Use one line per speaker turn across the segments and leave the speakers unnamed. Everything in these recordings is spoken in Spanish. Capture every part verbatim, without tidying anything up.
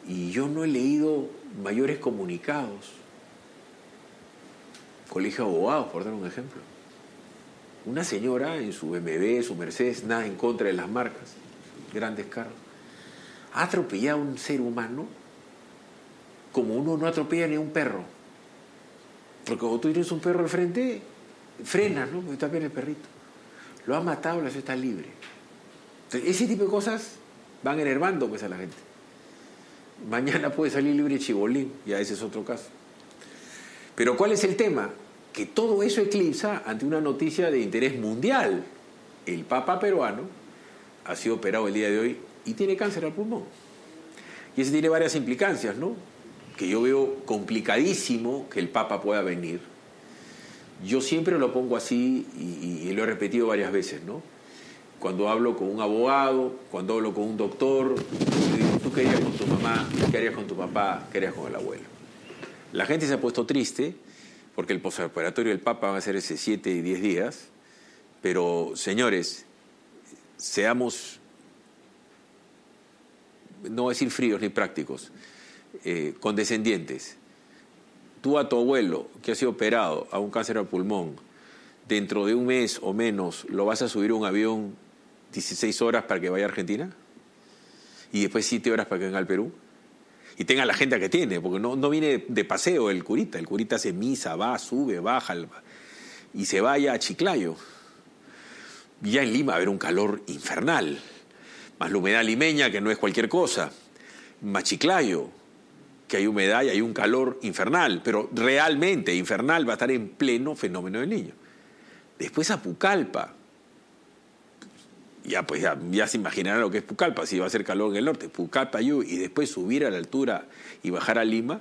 Y yo no he leído mayores comunicados. Colegio de Abogados, por dar un ejemplo. Una señora en su B M W, su Mercedes, nada en contra de las marcas, grandes carros, ha atropellado a un ser humano como uno no atropella ni a un perro. Porque cuando tú tienes un perro al frente, frenas, ¿no? Porque está bien el perrito. Lo ha matado, la ciudad está libre. Entonces, ese tipo de cosas van enervando pues a la gente. Mañana puede salir libre Chibolín, ya ese es otro caso. Pero ¿cuál es el tema? Que todo eso eclipsa ante una noticia de interés mundial. El Papa peruano ha sido operado el día de hoy y tiene cáncer al pulmón. Y eso tiene varias implicancias, ¿no? Que yo veo complicadísimo que el Papa pueda venir. Yo siempre lo pongo así y, y lo he repetido varias veces, ¿no? Cuando hablo con un abogado, cuando hablo con un doctor, yo digo, ¿tú qué harías con tu mamá? ¿Qué harías con tu papá? ¿Qué harías con el abuelo? La gente se ha puesto triste porque el postoperatorio del Papa va a ser ese siete y diez días, pero, señores, seamos, no voy a decir fríos ni prácticos, eh, condescendientes. Tú a tu abuelo, que ha sido operado a un cáncer al pulmón, dentro de un mes o menos, ¿lo vas a subir a un avión dieciséis horas para que vaya a Argentina? ¿Y después siete horas para que venga al Perú? Y tenga la agenda que tiene, porque no, no viene de paseo el curita. El curita hace misa, va, sube, baja, y se vaya a Chiclayo. Y ya en Lima va a haber un calor infernal, más la humedad limeña, que no es cualquier cosa, más Chiclayo, que hay humedad y hay un calor infernal, pero realmente infernal, va a estar en pleno fenómeno del Niño. Después a Pucallpa. Ya, pues ya, ya se imaginarán lo que es Pucallpa, si va a hacer calor en el norte. Pucallpa, yo, y después subir a la altura y bajar a Lima,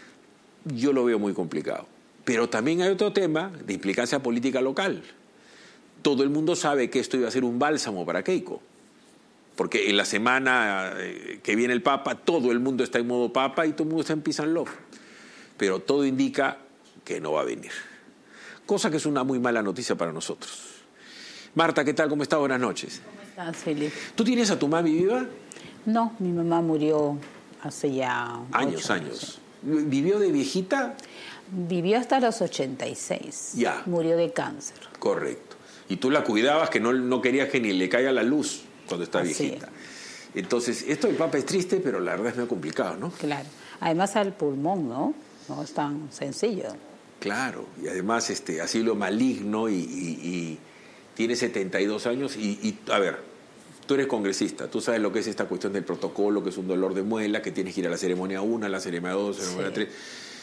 yo lo veo muy complicado. Pero también hay otro tema de implicancia política local. Todo el mundo sabe que esto iba a ser un bálsamo para Keiko. Porque en la semana que viene el Papa, todo el mundo está en modo Papa y todo el mundo está en peace and love. Pero todo indica que no va a venir. Cosa que es una muy mala noticia para nosotros. Marta, ¿qué tal? ¿Cómo estás? Buenas noches.
¿Cómo estás, Felipe?
¿Tú tienes a tu mami viva?
No, mi mamá murió hace ya
Años,
ocho
años. ¿Vivió de viejita?
Vivió hasta los ochenta y seis.
Ya.
Murió de cáncer.
Correcto. Y tú la cuidabas, que no, no querías que ni le caiga la luz cuando está
Así
viejita.
es.
Entonces, esto del Papa es triste, pero la verdad es muy complicado, ¿no?
Claro. Además al pulmón, ¿no? No es tan sencillo.
Claro. Y además, este, asilo maligno y... y, y tiene setenta y dos años y, y, a ver, tú eres congresista, tú sabes lo que es esta cuestión del protocolo, que es un dolor de muela, que tienes que ir a la ceremonia uno, a la ceremonia dos, a la ceremonia tres.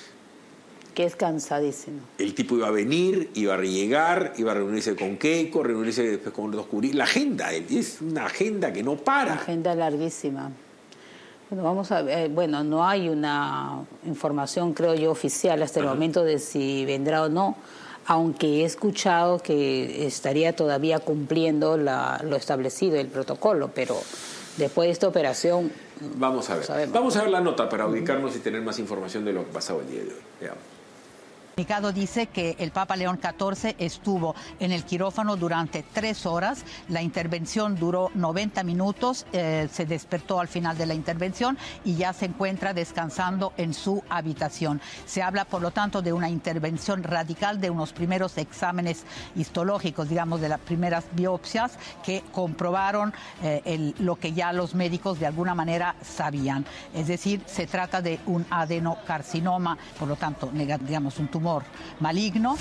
Que es cansadísimo.
El tipo iba a venir, iba a llegar, iba a reunirse con Keiko, reunirse después con los curistas. La agenda, es una agenda que no para.
Una agenda larguísima. Bueno, vamos a ver, bueno, no hay una información, creo yo, oficial hasta el Ajá. momento de si vendrá o no, aunque he escuchado que estaría todavía cumpliendo la, lo establecido, el protocolo, pero después de esta operación...
Vamos a ver, sabemos. Vamos a ver la nota para ubicarnos uh-huh. y tener más información de lo que pasaba el día de hoy. Veamos.
El comunicado dice que el Papa León catorce estuvo en el quirófano durante tres horas. La intervención duró noventa minutos. Eh, se despertó al final de la intervención y ya se encuentra descansando en su habitación. Se habla, por lo tanto, de una intervención radical, de unos primeros exámenes histológicos, digamos, de las primeras biopsias que comprobaron eh, el, lo que ya los médicos de alguna manera sabían. Es decir, se trata de un adenocarcinoma, por lo tanto, digamos, un tumor maligno.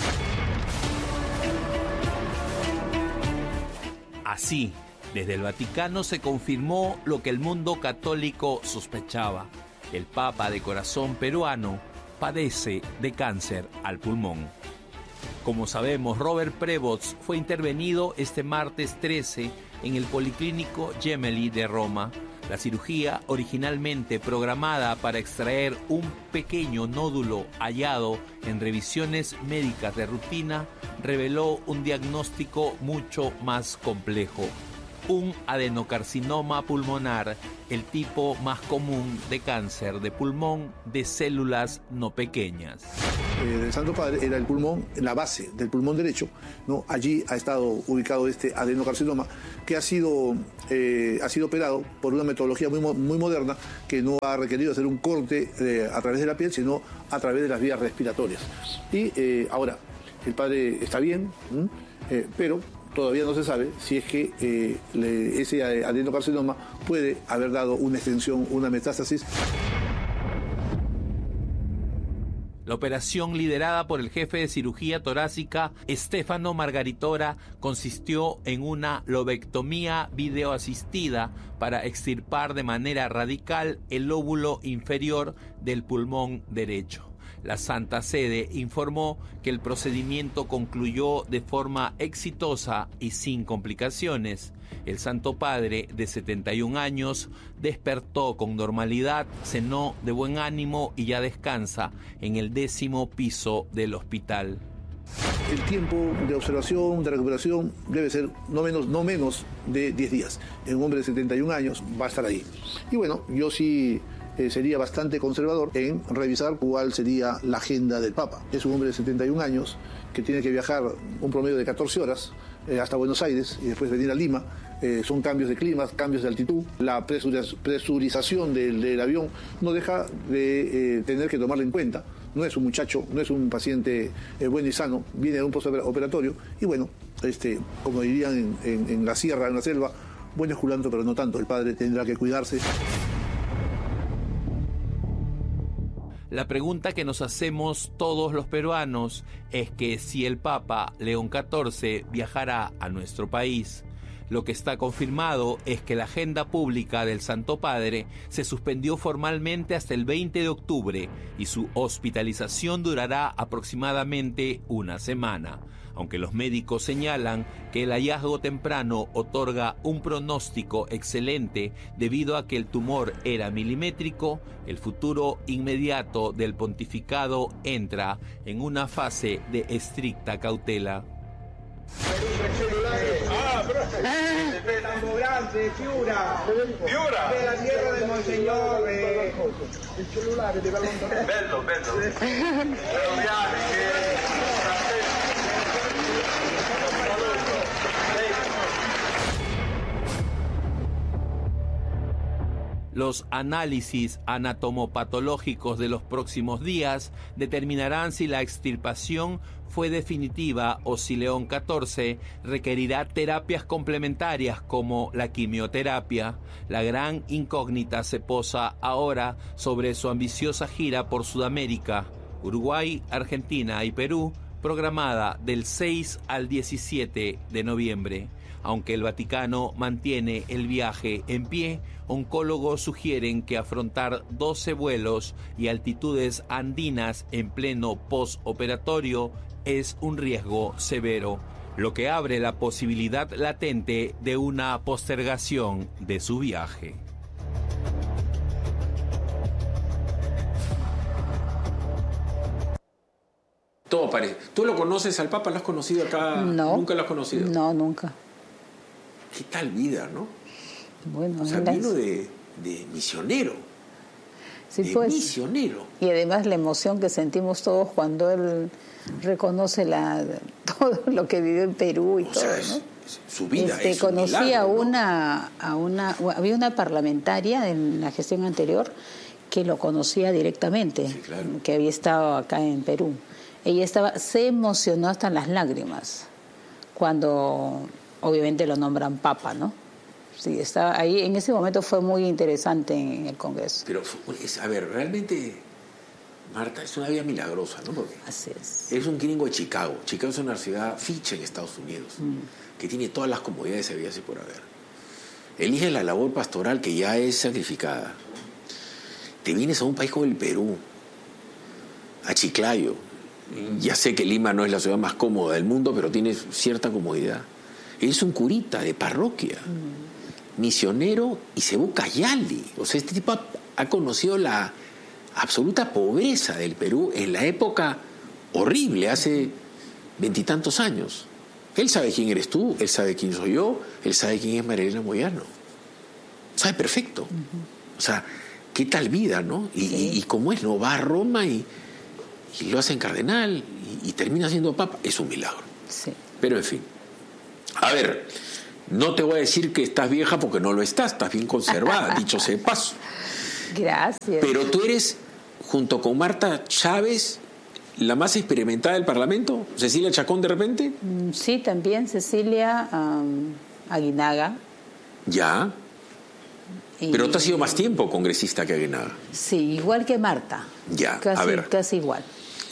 Así, desde el Vaticano se confirmó lo que el mundo católico sospechaba. El Papa de corazón peruano padece de cáncer al pulmón. Como sabemos, Robert Prevost fue intervenido este martes trece en el Policlínico Gemelli de Roma. La cirugía, originalmente programada para extraer un pequeño nódulo hallado en revisiones médicas de rutina, reveló un diagnóstico mucho más complejo. Un adenocarcinoma pulmonar, el tipo más común de cáncer de pulmón de células no pequeñas.
eh, del Santo Padre era el pulmón, la base del pulmón derecho, ¿no? Allí ha estado ubicado este adenocarcinoma que ha sido, eh, ha sido operado por una metodología muy, muy moderna que no ha requerido hacer un corte eh, a través de la piel, sino a través de las vías respiratorias. Y eh, ahora, el padre está bien, eh, pero todavía no se sabe si es que eh, le, ese adenocarcinoma puede haber dado una extensión, una metástasis.
La operación liderada por el jefe de cirugía torácica, Stefano Margaritora, consistió en una lobectomía videoasistida para extirpar de manera radical el lóbulo inferior del pulmón derecho. La Santa Sede informó que el procedimiento concluyó de forma exitosa y sin complicaciones. El Santo Padre, de setenta y un años, despertó con normalidad, cenó de buen ánimo y ya descansa en el décimo piso del hospital.
El tiempo de observación, de recuperación, debe ser no menos, no menos de diez días. En un hombre de setenta y un años va a estar ahí. Y bueno, yo sí... Eh, sería bastante conservador en revisar cuál sería la agenda del Papa. Es un hombre de setenta y un años que tiene que viajar un promedio de catorce horas eh, hasta Buenos Aires y después venir a Lima. Eh, son cambios de clima, cambios de altitud. La presuriz- presurización del, del avión no deja de eh, tener que tomarla en cuenta. No es un muchacho, no es un paciente eh, bueno y sano, viene de un postoperatorio y bueno, este, como dirían en, en, en la sierra, en la selva, bueno es culantro pero no tanto. El padre tendrá que cuidarse.
La pregunta que nos hacemos todos los peruanos es que si el Papa León catorce viajará a nuestro país. Lo que está confirmado es que la agenda pública del Santo Padre se suspendió formalmente hasta el veinte de octubre y su hospitalización durará aproximadamente una semana. Aunque los médicos señalan que el hallazgo temprano otorga un pronóstico excelente debido a que el tumor era milimétrico, el futuro inmediato del pontificado entra en una fase de estricta cautela.
Ah, profe. Tambo Grande, Piura. Piura. De la tierra del Monseñor. Eh. Il cellulare deve allontanare. Bello, bello. Però viale che...
Los análisis anatomopatológicos de los próximos días determinarán si la extirpación fue definitiva o si León catorce requerirá terapias complementarias como la quimioterapia. La gran incógnita se posa ahora sobre su ambiciosa gira por Sudamérica, Uruguay, Argentina y Perú, programada del seis al diecisiete de noviembre. Aunque el Vaticano mantiene el viaje en pie, oncólogos sugieren que afrontar doce vuelos y altitudes andinas en pleno postoperatorio es un riesgo severo, lo que abre la posibilidad latente de una postergación de su viaje.
Todo parece. ¿Tú lo conoces al Papa? ¿Lo has conocido acá?
No.
¿Nunca lo has conocido?
No, nunca.
¿Qué tal vida, no?
Bueno,
O sea,
las...
vino de, de misionero.
sí,
de
pues,
misionero.
y además la emoción que sentimos todos cuando él reconoce la, todo lo que vivió en Perú y
O
todo,
sea,
¿no?
es, es, su vida
Este,
es un
conocí
milagro,
a
¿no?
una, a una, había una parlamentaria en la gestión anterior que lo conocía directamente,
Sí, claro.
que había estado acá en Perú. Ella estaba, se emocionó hasta en las lágrimas cuando obviamente lo nombran Papa, ¿no? Sí, estaba ahí, en ese momento fue muy interesante en el Congreso.
Pero, es, a ver, realmente, Marta, es una vida milagrosa, ¿no? Porque
Así es.
es un gringo de Chicago. Chicago es una ciudad ficha en Estados Unidos, mm. que tiene todas las comodidades habidas y por haber. Elige la labor pastoral que ya es sacrificada. Te vienes a un país como el Perú, a Chiclayo. Ya sé que Lima no es la ciudad más cómoda del mundo, pero tiene cierta comodidad. Es un curita de parroquia, mm. misionero, y se busca Yali. O sea, este tipo ha, ha conocido la absoluta pobreza del Perú en la época horrible, hace veintitantos años. Él sabe quién eres tú, él sabe quién soy yo, él sabe quién es María Elena Moyano. Sabe perfecto. Uh-huh. O sea, qué tal vida, ¿no? Y, sí. y, y cómo es, ¿no? Va a Roma y... y lo hacen cardenal y, y termina siendo papa. Es un milagro.
Sí.
Pero en fin. A ver, no te voy a decir que estás vieja porque no lo estás, estás bien conservada, dicho sea de paso.
Gracias.
Pero tú eres, junto con Marta Chávez, la más experimentada del Parlamento. ¿Cecilia Chacón de repente?
Sí, también Cecilia um, Aguinaga.
Ya.
Y,
Pero tú has sido más tiempo congresista que Aguinaga.
Sí, igual que Marta.
Ya,
casi,
a ver.
Casi igual.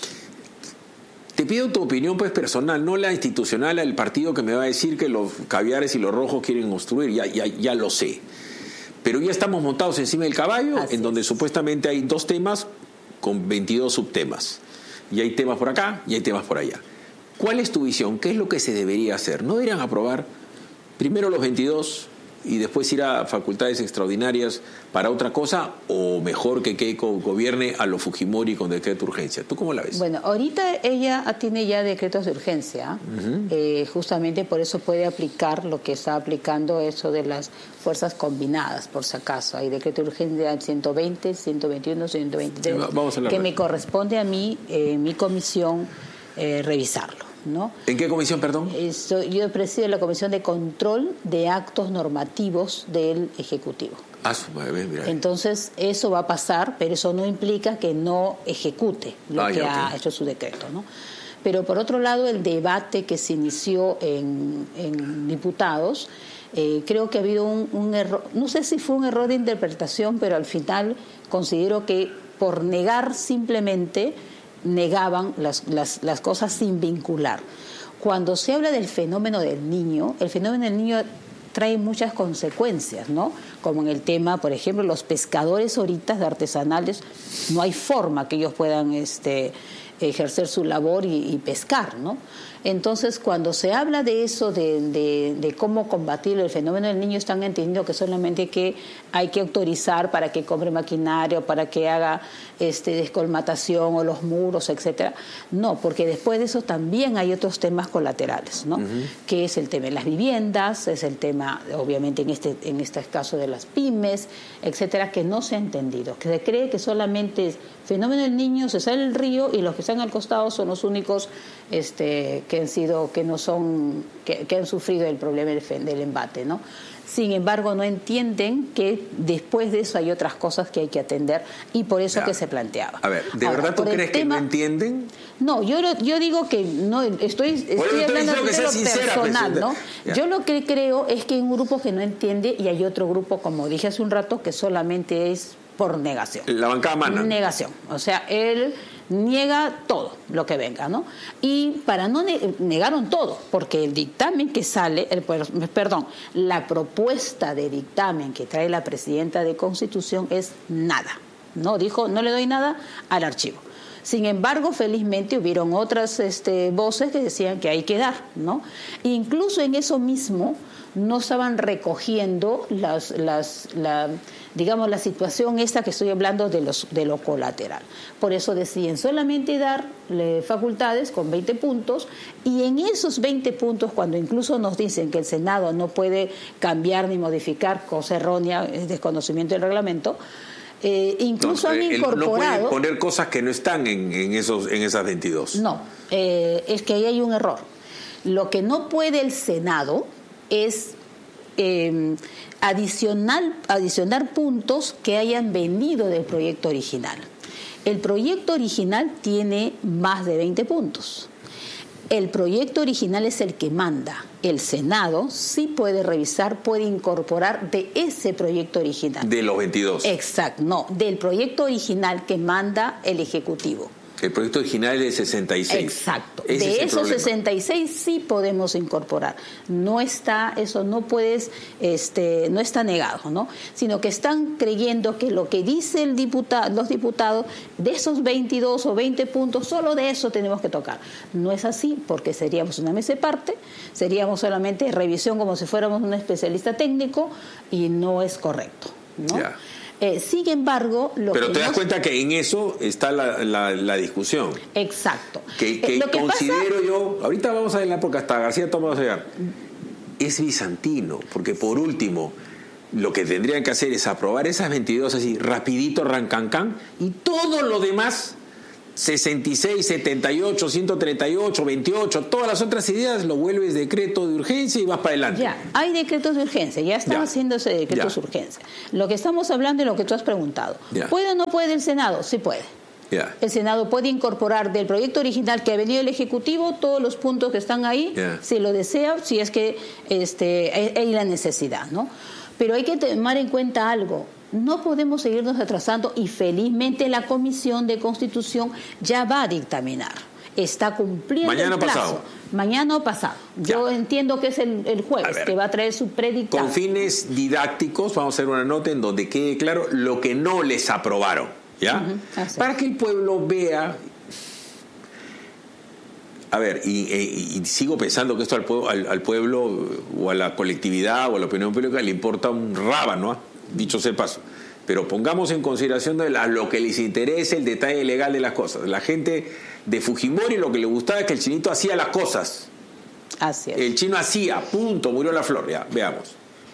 Te pido tu opinión pues personal, no la institucional, el partido que me va a decir que los caviares y los rojos quieren construir, ya, ya, ya lo sé. Pero ya estamos montados encima del caballo,
Así
en donde
es.
supuestamente hay dos temas con veintidós subtemas. Y hay temas por acá y hay temas por allá. ¿Cuál es tu visión? ¿Qué es lo que se debería hacer? ¿No deberían aprobar primero los veintidós y después ir a facultades extraordinarias para otra cosa? ¿O mejor que Keiko gobierne a lo Fujimori con decreto de urgencia? ¿Tú cómo la ves?
Bueno, ahorita ella tiene ya decretos de urgencia.
Uh-huh.
eh, justamente por eso puede aplicar lo que está aplicando eso de las fuerzas combinadas, por si acaso. Hay decreto de urgencia ciento veinte, ciento veintiuno, ciento veintitrés,
Sí, vamos a hablar
que
de-
me corresponde a mí, eh, mi comisión, eh, revisarlo, ¿no?
¿En qué comisión, perdón?
Eso, yo presido la Comisión de Control de Actos Normativos del Ejecutivo.
Ah, su madre, mira.
Entonces, eso va a pasar, pero eso no implica que no ejecute lo
Ah,
que
ya,
ha
ok.
hecho su decreto, ¿no? Pero, por otro lado, el debate que se inició en, en diputados, eh, creo que ha habido un, un error, no sé si fue un error de interpretación, pero al final considero que por negar simplemente negaban las, las, las cosas sin vincular. Cuando se habla del fenómeno del niño, el fenómeno del niño trae muchas consecuencias, ¿no? Como en el tema, por ejemplo, los pescadores ahorita de artesanales, no hay forma que ellos puedan este, ejercer su labor y, y pescar, ¿no? Entonces, cuando se habla de eso, de, de, de cómo combatir el fenómeno del niño, están entendiendo que solamente que hay que autorizar para que compre maquinaria, para que haga este, descolmatación o los muros, etcétera. No, porque después de eso también hay otros temas colaterales, ¿no? Uh-huh. Que es el tema de las viviendas, es el tema, obviamente, en este, en este caso de las pymes, etcétera, que no se ha entendido. Que se cree que solamente es fenómeno del niño, se sale el río y los que están al costado son los únicos este, que han sido, que no son, que, que han sufrido el problema del, del embate, ¿no? Sin embargo, no entienden que después de eso hay otras cosas que hay que atender y por eso ya. que se planteaba.
A ver, ¿de
Ahora,
verdad tú crees tema, que no entienden?
No, yo yo digo que no estoy, estoy
bueno,
hablando de lo
sincera,
personal, ¿no?
Ya.
Yo lo que creo es que hay un grupo que no entiende y hay otro grupo, como dije hace un rato, que solamente es por negación.
La bancada mana.
Negación. O sea, él niega todo lo que venga, ¿no? Y para no ne- negaron todo, porque el dictamen que sale, el, perdón, la propuesta de dictamen que trae la presidenta de Constitución es nada, ¿no? Dijo, no le doy nada al archivo. Sin embargo, felizmente hubieron otras este, voces que decían que hay que dar, ¿no? Incluso en eso mismo no estaban recogiendo las, las, la, digamos, la situación esta que estoy hablando de, los, de lo colateral. Por eso deciden solamente darle facultades con veinte puntos y en esos veinte puntos, cuando incluso nos dicen que el Senado no puede cambiar ni modificar, cosa errónea, es desconocimiento del reglamento, Eh, incluso
no,
han incorporado...
No pueden poner cosas que no están en, en, esos, en esas veintidós.
No, eh, es que ahí hay un error. Lo que no puede el Senado es eh, adicional, adicionar puntos que hayan venido del proyecto original. El proyecto original tiene más de veinte puntos. El proyecto original es el que manda. El Senado sí puede revisar, puede incorporar de ese proyecto original.
De los veintidós.
Exacto, no, del proyecto original que manda el Ejecutivo.
El proyecto original es de sesenta y seis.
Exacto.
Ese
de
es
esos sesenta y seis sí podemos incorporar. No está, eso no puedes, este, no está negado, ¿no? Sino que están creyendo que lo que dice el diputado, los diputados, de esos veintidós o veinte puntos, solo de eso tenemos que tocar. No es así, porque seríamos una mesa de parte, seríamos solamente revisión como si fuéramos un especialista técnico y no es correcto, ¿no?
Ya.
Eh, sin embargo, lo
Pero
que
te das
no...
cuenta que en eso está la, la, la discusión.
Exacto.
Que, que,
eh, lo que
considero
pasa...
yo, ahorita vamos a ver, porque hasta García Tomás va a llegar, es bizantino, porque por último, lo que tendrían que hacer es aprobar esas veintidós así, rapidito, rancancán, y todo lo demás sesenta y seis, setenta y ocho, ciento treinta y ocho, veintiocho, todas las otras ideas lo vuelves decreto de urgencia y vas para adelante.
Ya, hay decretos de urgencia, ya están
ya.
haciéndose decretos de urgencia. Lo que estamos hablando es lo que tú has preguntado.
Ya.
¿Puede o no puede el Senado? Sí puede.
Ya.
El Senado puede incorporar del proyecto original que ha venido el Ejecutivo todos los puntos que están ahí,
ya.
si lo desea, si es que este, hay, hay la necesidad, ¿no? Pero hay que tomar en cuenta algo. No podemos seguirnos atrasando y felizmente la Comisión de Constitución ya va a dictaminar. Está cumpliendo
Mañana
el plazo.
pasado.
Mañana o pasado.
Ya.
Yo entiendo que es el, el jueves, que va a traer su predictado.
Con fines didácticos, vamos a hacer una nota en donde quede claro lo que no les aprobaron, ¿ya?
Uh-huh.
Para que el pueblo vea. A ver, y, y, y sigo pensando que esto al pueblo, al, al pueblo o a la colectividad o a la opinión pública le importa un rábano, ¿no? Dicho sea el paso. Pero pongamos en consideración de la, lo que les interesa, el detalle legal de las cosas. La gente de Fujimori lo que le gustaba es que el chinito hacía las cosas.
Así es.
El chino hacía, punto, murió la flor. Ya, veamos.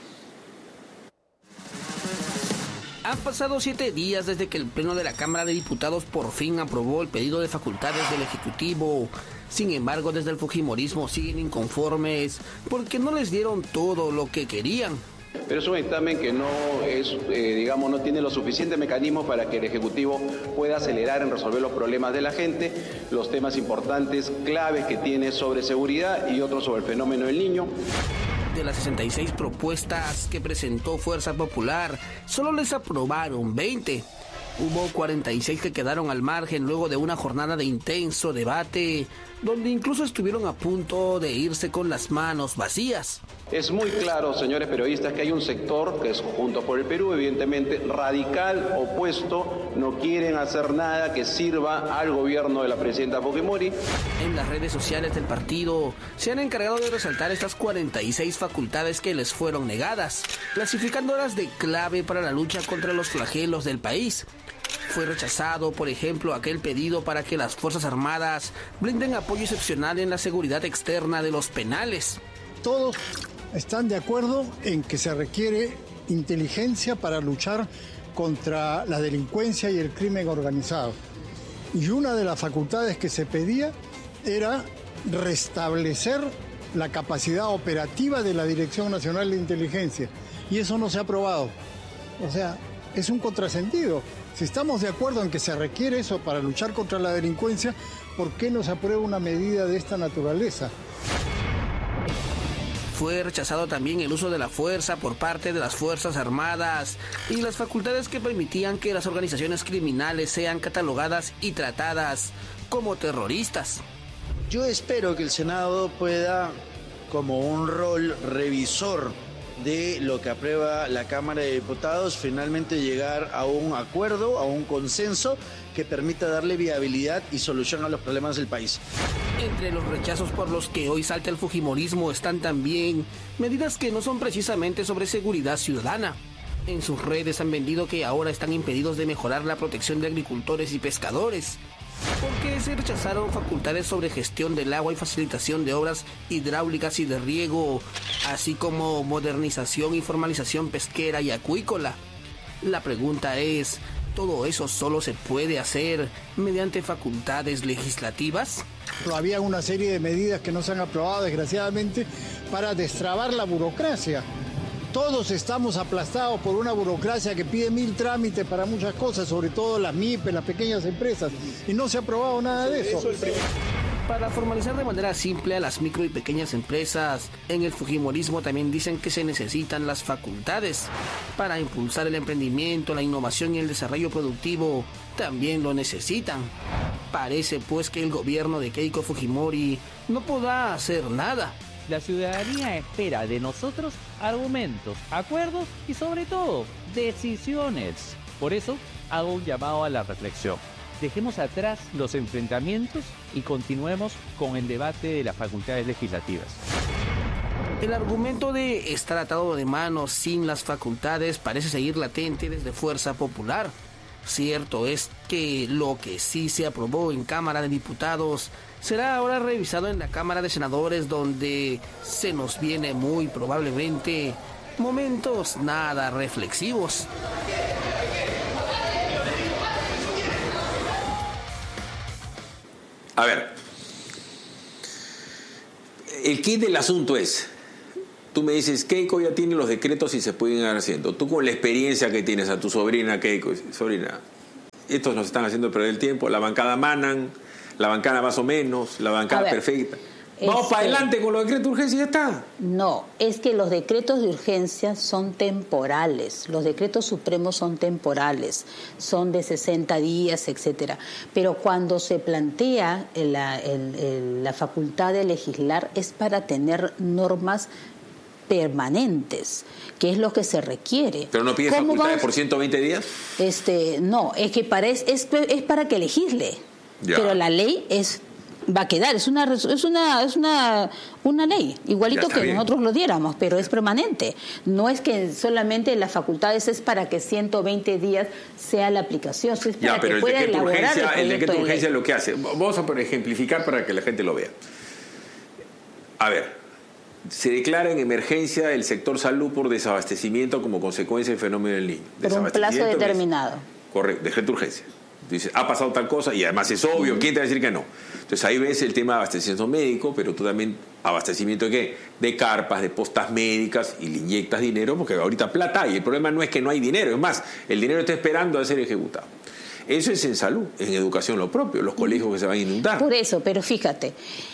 Han pasado siete días desde que el Pleno de la Cámara de Diputados por fin aprobó el pedido de facultades del Ejecutivo. Sin embargo, desde el Fujimorismo siguen inconformes porque no les dieron todo lo que querían.
Pero es un dictamen que no es, eh, digamos, no tiene los suficientes mecanismos para que el Ejecutivo pueda acelerar en resolver los problemas de la gente, los temas importantes, claves que tiene sobre seguridad y otros sobre el fenómeno del niño.
De las sesenta y seis propuestas que presentó Fuerza Popular, solo les aprobaron veinte. Hubo cuarenta y seis que quedaron al margen luego de una jornada de intenso debate, donde incluso estuvieron a punto de irse con las manos vacías.
Es muy claro, señores periodistas, que hay un sector, que es Juntos por el Perú, evidentemente radical, opuesto, no quieren hacer nada que sirva al gobierno de la presidenta Fujimori.
En las redes sociales del partido se han encargado de resaltar estas cuarenta y seis facultades que les fueron negadas, clasificándolas de clave para la lucha contra los flagelos del país. Fue rechazado, por ejemplo, aquel pedido para que las Fuerzas Armadas brinden apoyo excepcional en la seguridad externa de los penales.
Todos están de acuerdo en que se requiere inteligencia para luchar contra la delincuencia y el crimen organizado. Y una de las facultades que se pedía era restablecer la capacidad operativa de la Dirección Nacional de Inteligencia. Y eso no se ha aprobado. O sea, es un contrasentido. Si estamos de acuerdo en que se requiere eso para luchar contra la delincuencia, ¿por qué no se aprueba una medida de esta naturaleza?
Fue rechazado también el uso de la fuerza por parte de las Fuerzas Armadas y las facultades que permitían que las organizaciones criminales sean catalogadas y tratadas como terroristas.
Yo espero que el Senado pueda, como un rol revisor de lo que aprueba la Cámara de Diputados, finalmente llegar a un acuerdo, a un consenso que permita darle viabilidad y solución a los problemas del país.
Entre los rechazos por los que hoy salta el fujimorismo están también medidas que no son precisamente sobre seguridad ciudadana. En sus redes han vendido que ahora están impedidos de mejorar la protección de agricultores y pescadores, porque se rechazaron facultades sobre gestión del agua y facilitación de obras hidráulicas y de riego, así como modernización y formalización pesquera y acuícola. La pregunta es, ¿todo eso solo se puede hacer mediante facultades legislativas?
Había una serie de medidas que no se han aprobado, desgraciadamente, para destrabar la burocracia. Todos estamos aplastados por una burocracia que pide mil trámites para muchas cosas, sobre todo las M I P E, las pequeñas empresas, y no se ha aprobado nada de eso.
Para formalizar de manera simple a las micro y pequeñas empresas, en el fujimorismo también dicen que se necesitan las facultades. Para impulsar el emprendimiento, la innovación y el desarrollo productivo, también lo necesitan. Parece pues que el gobierno de Keiko Fujimori no podrá hacer nada.
La ciudadanía espera de nosotros argumentos, acuerdos y sobre todo decisiones. Por eso hago un llamado a la reflexión. Dejemos atrás los enfrentamientos y continuemos con el debate de las facultades legislativas.
El argumento de estar atado de manos sin las facultades parece seguir latente desde Fuerza Popular. Cierto es que lo que sí se aprobó en Cámara de Diputados será ahora revisado en la Cámara de Senadores, donde se nos viene muy probablemente momentos nada reflexivos.
A ver, el kit del asunto es, tú me dices, Keiko ya tiene los decretos y se pueden ir haciendo. Tú con la experiencia que tienes a tu sobrina Keiko, sobrina, estos nos están haciendo perder el tiempo, la bancada Manan, la bancada más o menos, la bancada perfecta. Vamos este, para adelante con los decretos de urgencia y ya está.
No, es que los decretos de urgencia son temporales, los decretos supremos son temporales, son de sesenta días, etcétera. Pero cuando se plantea la, el, el, la facultad de legislar es para tener normas permanentes, que es lo que se requiere.
¿Pero no pide facultades por ciento veinte días?
Este, no, es que para, es, es, es para que legisle, ya. Pero la ley es va a quedar, es una es una es una una ley, igualito que bien. Nosotros lo diéramos, pero es permanente. No es que solamente las facultades es para que ciento veinte días sea la aplicación, es para
ya, pero
que pueda elaborar
urgencia,
el,
el decreto de urgencia lo que hace. Vamos a ejemplificar para que la gente lo vea. A ver, se declara en emergencia el sector salud por desabastecimiento como consecuencia del fenómeno del niño.
Por un plazo determinado.
Correcto, decreto de urgencia. Dice, ha pasado tal cosa y además es obvio, ¿quién te va a decir que no? Entonces ahí ves el tema de abastecimiento médico, pero tú también, ¿abastecimiento de qué? De carpas, de postas médicas, y le inyectas dinero porque ahorita plata hay. El problema no es que no hay dinero, es más, el dinero está esperando a ser ejecutado. Eso es en salud, en educación lo propio, los colegios que se van a inundar.
Por eso, pero fíjate,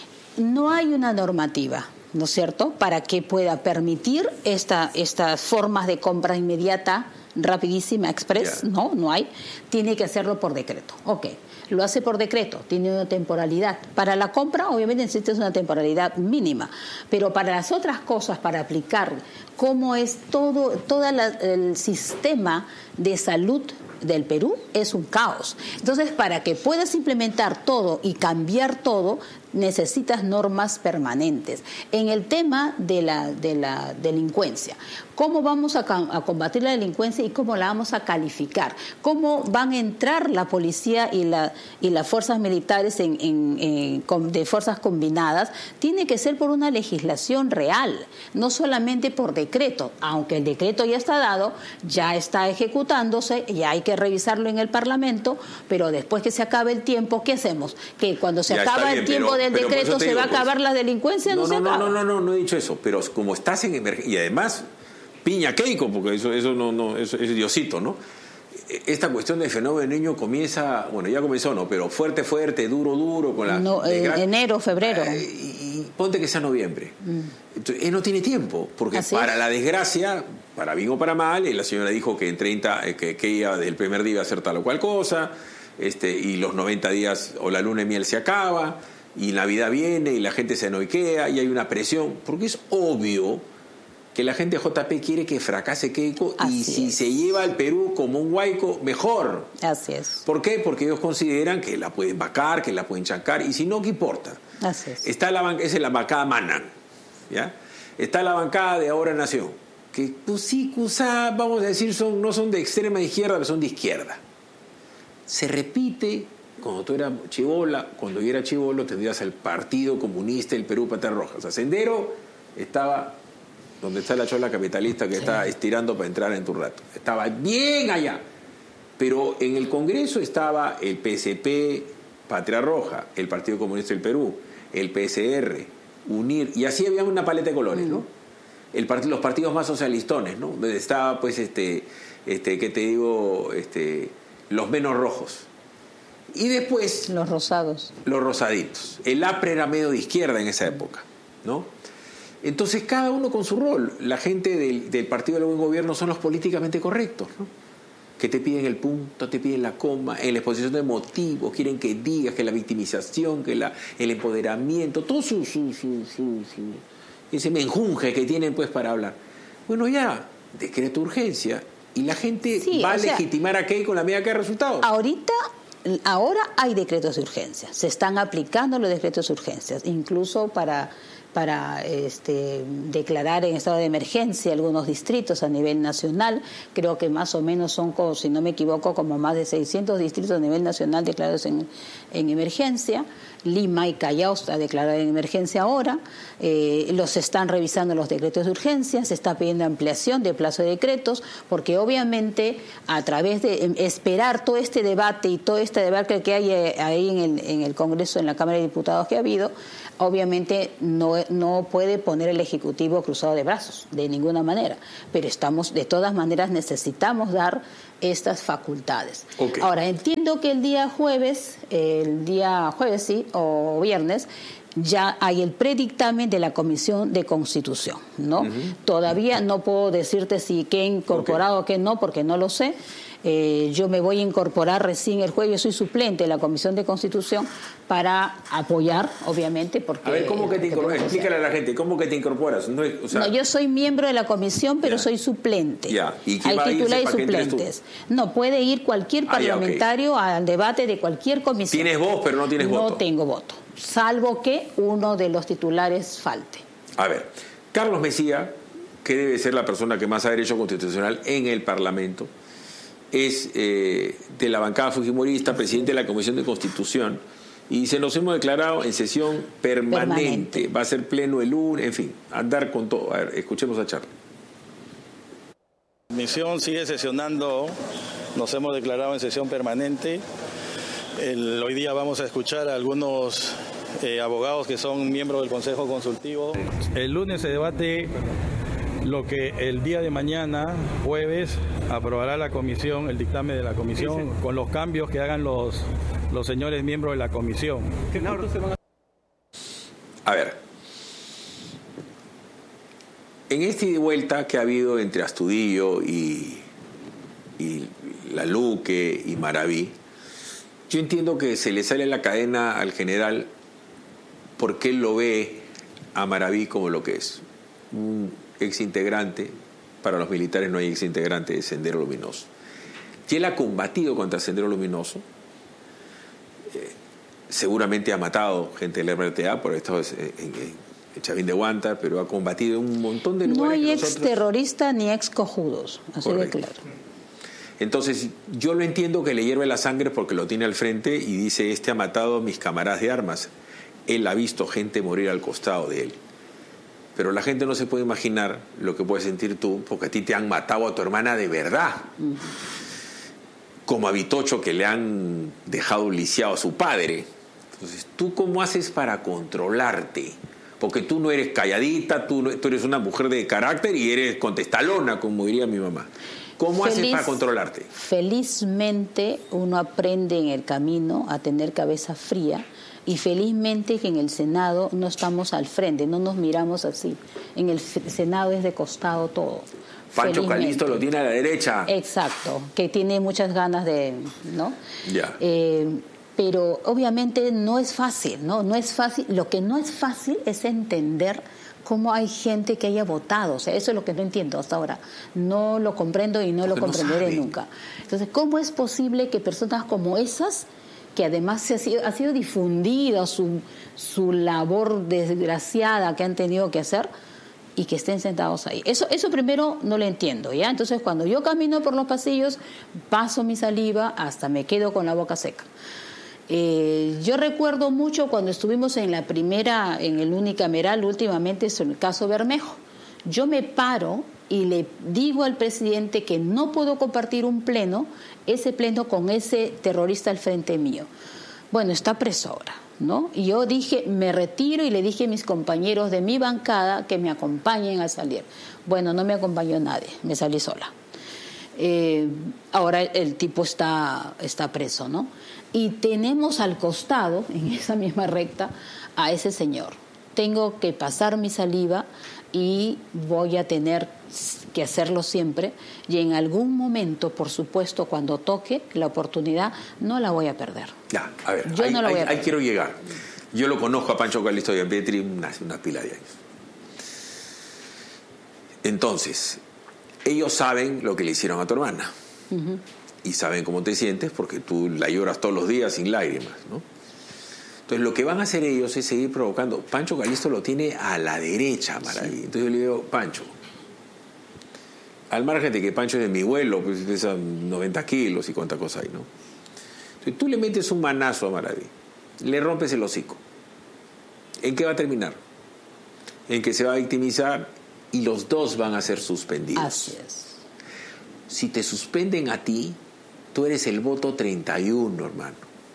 no hay una normativa, ¿no es cierto?, para que pueda permitir esta, estas formas de compra inmediata, rapidísima, express, yeah. no, no hay, tiene que hacerlo por decreto. Ok, lo hace por decreto, tiene una temporalidad. Para la compra, obviamente necesitas una temporalidad mínima, pero para las otras cosas, para aplicar cómo es todo, todo la, el sistema de salud del Perú, es un caos. Entonces, para que puedas implementar todo y cambiar todo, necesitas normas permanentes. En el tema de la, de la delincuencia, ¿cómo vamos a, a combatir la delincuencia y cómo la vamos a calificar? ¿Cómo van a entrar la policía y, la, y las fuerzas militares en, en, en, de fuerzas combinadas? Tiene que ser por una legislación real, no solamente por decreto. Aunque el decreto ya está dado, ya está ejecutándose, ya hay que revisarlo en el Parlamento, pero después que se acabe el tiempo, ¿qué hacemos? Que cuando se
ya
acaba
bien,
el tiempo
pero,
del
pero
decreto se
digo,
va a acabar
pues,
la delincuencia, no,
no
se
no,
acaba.
No, no, no, no he dicho eso, pero como estás en emergencia, y además, piña Keiko, porque eso, eso no, no, eso es Diosito, ¿no? Esta cuestión del fenómeno niño comienza, bueno, ya comenzó, ¿no? Pero fuerte, fuerte, duro, duro, con la...
No, eh, gran... Enero, febrero.
Eh, y, y ponte que sea noviembre. Mm. Entonces, él no tiene tiempo, porque
Así
para
es.
la desgracia, para bien o para mal, y la señora dijo que en treinta, eh, que, que ella del primer día iba a hacer tal o cual cosa, este, y los noventa días o la luna de miel se acaba, y Navidad viene, y la gente se anoiquea, y hay una presión, porque es obvio que la gente de J P quiere que fracase Keiko. Así y si es. Se lleva al Perú como un huaico, mejor.
Así es.
¿Por qué? Porque ellos consideran que la pueden vacar, que la pueden chancar, y si no, ¿qué importa?
Así es.
Está la, esa es la bancada Manan, ¿ya? Está la bancada de Ahora Nación, que pues sí, quizá, vamos a decir, son, no son de extrema izquierda, pero son de izquierda. Se repite cuando tú eras chibola, cuando yo era chibolo, tendrías el Partido Comunista del Perú, Patas Rojas. O sea, Sendero estaba donde está la chola capitalista que sí. está estirando para entrar en tu rato. Estaba bien allá. Pero en el Congreso estaba el P S P, Patria Roja, el Partido Comunista del Perú, el P S R, UNIR, y así había una paleta de colores, ¿no? El part- los partidos más socialistones, ¿no? Donde estaba, pues, este, este, ¿qué te digo? Este, los menos rojos. Y después...
Los rosados.
Los rosaditos. El A P R E era medio de izquierda en esa época, ¿no? Entonces, cada uno con su rol. La gente del, del Partido del Buen Gobierno son los políticamente correctos, ¿no? Que te piden el punto, te piden la coma, en la exposición de motivos, quieren que digas que la victimización, que la, el empoderamiento, todo su, su, su, su, su ese menjunje que tienen pues para hablar. Bueno, ya, decreto de urgencia y la gente sí, va a sea, legitimar a Keiko con la medida que ha resultado.
Ahorita, ahora hay decretos de urgencia, se están aplicando los decretos de urgencias, incluso para para este, declarar en estado de emergencia algunos distritos a nivel nacional. Creo que más o menos son, como, si no me equivoco, como más de seiscientos distritos a nivel nacional declarados en, en emergencia. Lima y Callao está declarado en emergencia ahora. Eh, los están revisando los decretos de urgencia, se está pidiendo ampliación de plazo de decretos, porque obviamente a través de esperar todo este debate y todo este debate que hay ahí en el, en el Congreso, en la Cámara de Diputados que ha habido, obviamente no, no puede poner el Ejecutivo cruzado de brazos, de ninguna manera. Pero estamos, de todas maneras, necesitamos dar estas facultades. Okay. Ahora, entiendo que el día jueves, el día jueves, sí, o viernes, ya hay el predictamen de la Comisión de Constitución, ¿no? Uh-huh. Todavía no puedo decirte si qué he incorporado o okay. qué no, porque no lo sé. Eh, yo me voy a incorporar recién el jueves, yo soy suplente de la Comisión de Constitución para apoyar, obviamente, porque...
A ver, ¿cómo que te incorporas? Explícale a la gente, ¿cómo que te incorporas? No, es, o sea...
no, yo soy miembro de la comisión, pero ya. soy suplente.
Ya. ¿Y quién
Hay
va
titular
a
y suplentes. No, puede ir cualquier parlamentario ah, ya, okay. al debate de cualquier comisión.
Tienes voz, pero no tienes
no
voto.
No tengo voto, salvo que uno de los titulares falte.
A ver, Carlos Mejía, que debe ser la persona que más ha derecho constitucional en el Parlamento, es eh, de la bancada fujimorista, presidente de la Comisión de Constitución, y se nos hemos declarado en sesión permanente. permanente. Va a ser pleno el lunes, en fin, andar con todo. A ver, escuchemos a Charlie.
La comisión sigue sesionando, nos hemos declarado en sesión permanente. El, hoy día vamos a escuchar a algunos eh, abogados que son miembros del Consejo Consultivo. El lunes se debate lo que el día de mañana, jueves, aprobará la comisión, el dictamen de la comisión, sí, sí. con los cambios que hagan los, los señores miembros de la comisión.
A ver, en esta ida y vuelta que ha habido entre Astudillo y, y La Luque y Maraví, yo entiendo que se le sale la cadena al general porque él lo ve a Maraví como lo que es, un exintegrante. Para los militares no hay exintegrante de Sendero Luminoso. Y él ha combatido contra Sendero Luminoso, eh, seguramente ha matado gente del R T A, por esto es en, en, en Chavín de Huántar, pero ha combatido en un montón de lugares.
No hay
nosotros...
ex terrorista ni ex cojudos, así Correcto. de claro.
Entonces, yo lo entiendo que le hierve la sangre porque lo tiene al frente y dice, este ha matado a mis camaradas de armas. Él ha visto gente morir al costado de él. Pero la gente no se puede imaginar lo que puedes sentir tú, porque a ti te han matado a tu hermana de verdad. Uh-huh. Como a Vitocho, que le han dejado lisiado a su padre. Entonces, ¿tú cómo haces para controlarte? Porque tú no eres calladita, tú, no, tú eres una mujer de carácter y eres contestalona, como diría mi mamá. ¿Cómo Feliz, haces para controlarte?
Felizmente uno aprende en el camino a tener cabeza fría. Y felizmente que en el Senado no estamos al frente, no nos miramos así. En el Senado es de costado todo.
Pancho Calisto lo tiene a la derecha.
Exacto, que tiene muchas ganas de... ¿no?
Ya.
Eh, pero obviamente no es fácil, ¿no? No es fácil. Lo que no es fácil es entender cómo hay gente que haya votado. O sea, eso es lo que no entiendo hasta ahora. No lo comprendo y no lo Porque comprenderé no nunca. Entonces, ¿cómo es posible que personas como esas, que además se ha sido, ha sido difundida su, su labor desgraciada que han tenido que hacer, y que estén sentados ahí? Eso, eso primero no lo entiendo, ¿ya? Entonces, cuando yo camino por los pasillos, paso mi saliva hasta me quedo con la boca seca. Eh, yo recuerdo mucho cuando estuvimos en la primera, en el unicameral, últimamente es el caso Bermejo. Yo me paro y le digo al presidente que no puedo compartir un pleno, ese pleno con ese terrorista al frente mío. Bueno, está preso ahora, ¿no? Y yo dije, me retiro, y le dije a mis compañeros de mi bancada que me acompañen a salir. Bueno, no me acompañó nadie, me salí sola. Eh, ahora el tipo está, está preso, ¿no? Y tenemos al costado, en esa misma recta, a ese señor. Tengo que pasar mi saliva y voy a tener que hacerlo siempre, y en algún momento, por supuesto, cuando toque la oportunidad, no la voy a perder.
Ya, a ver,
Yo
ahí,
no la
ahí,
voy a
ahí quiero llegar. Yo lo conozco a Pancho Calisto y a Petri una, una pila de años. Entonces, ellos saben lo que le hicieron a tu hermana. Uh-huh. Y saben cómo te sientes porque tú la lloras todos los días sin lágrimas, ¿no? Entonces lo que van a hacer ellos es seguir provocando. Pancho Calisto lo tiene a la derecha, Maraví. Sí. Entonces yo le digo, Pancho, al margen de que Pancho es de mi vuelo, pues pesa noventa kilos y cuánta cosa hay, ¿no? Entonces tú le metes un manazo a Maraví, le rompes el hocico. ¿En qué va a terminar? En que se va a victimizar y los dos van a ser suspendidos.
Así es.
Si te suspenden a ti, tú eres el voto treinta y uno, hermano.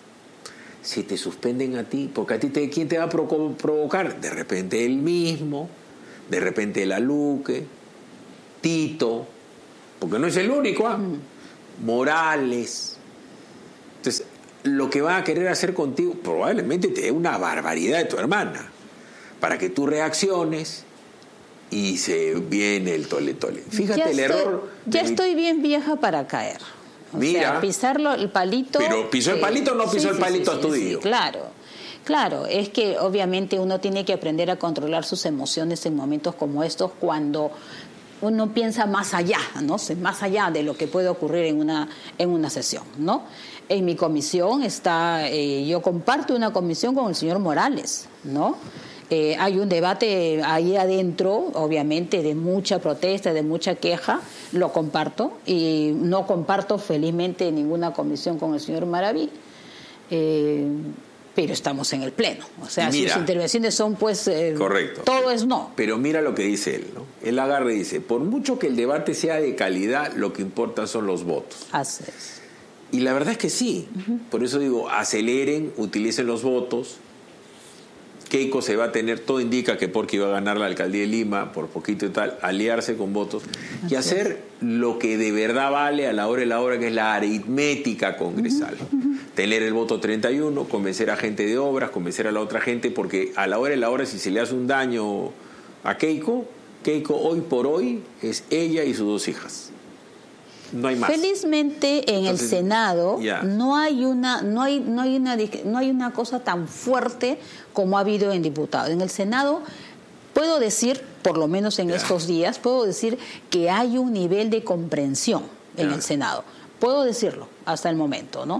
Si te suspenden a ti, porque a ti te, ¿quién te va a provocar? De repente él mismo, de repente la Luque, Tito, porque no es el único, ¿ah? Mm. Morales. Entonces, lo que va a querer hacer contigo probablemente te dé una barbaridad de tu hermana, para que tú reacciones y se viene el tole tole. Fíjate
ya
el
estoy,
error.
Ya de... estoy bien vieja para caer. O
Mira,
sea, pisarlo, el palito.
Pero pisó el palito o no pisó
sí,
el palito
sí,
a tu
sí,
tío.
Sí, claro, claro. Es que obviamente uno tiene que aprender a controlar sus emociones en momentos como estos, cuando uno piensa más allá, ¿no? Más allá de lo que puede ocurrir en una en una sesión, ¿no? En mi comisión está, eh, yo comparto una comisión con el señor Morales, ¿no? Eh, hay un debate ahí adentro, obviamente, de mucha protesta, de mucha queja, lo comparto, y no comparto felizmente ninguna comisión con el señor Maraví, eh, pero estamos en el pleno. O sea, mira, sus intervenciones son, pues, eh,
correcto.
Todo es no.
Pero mira lo que dice él, ¿no? Él agarra y dice, por mucho que el debate sea de calidad, lo que importa son los votos.
Así es.
Y la verdad es que sí. Uh-huh. Por eso digo, aceleren, utilicen los votos. Keiko se va a tener, todo indica que porque iba a ganar la alcaldía de Lima, por poquito y tal, aliarse con votos y hacer lo que de verdad vale a la hora de la hora, que es la aritmética congresal. Uh-huh. Uh-huh. Tener el voto treinta y uno, convencer a gente de obras, convencer a la otra gente, porque a la hora de la hora, si se le hace un daño a Keiko, Keiko hoy por hoy es ella y sus dos hijas. No hay más.
Felizmente en Entonces, el Senado
yeah.
no hay una no hay no hay una no hay una cosa tan fuerte como ha habido en diputados. En el Senado puedo decir, por lo menos en yeah. estos días, puedo decir que hay un nivel de comprensión en yeah. el Senado. Puedo decirlo hasta el momento, ¿no?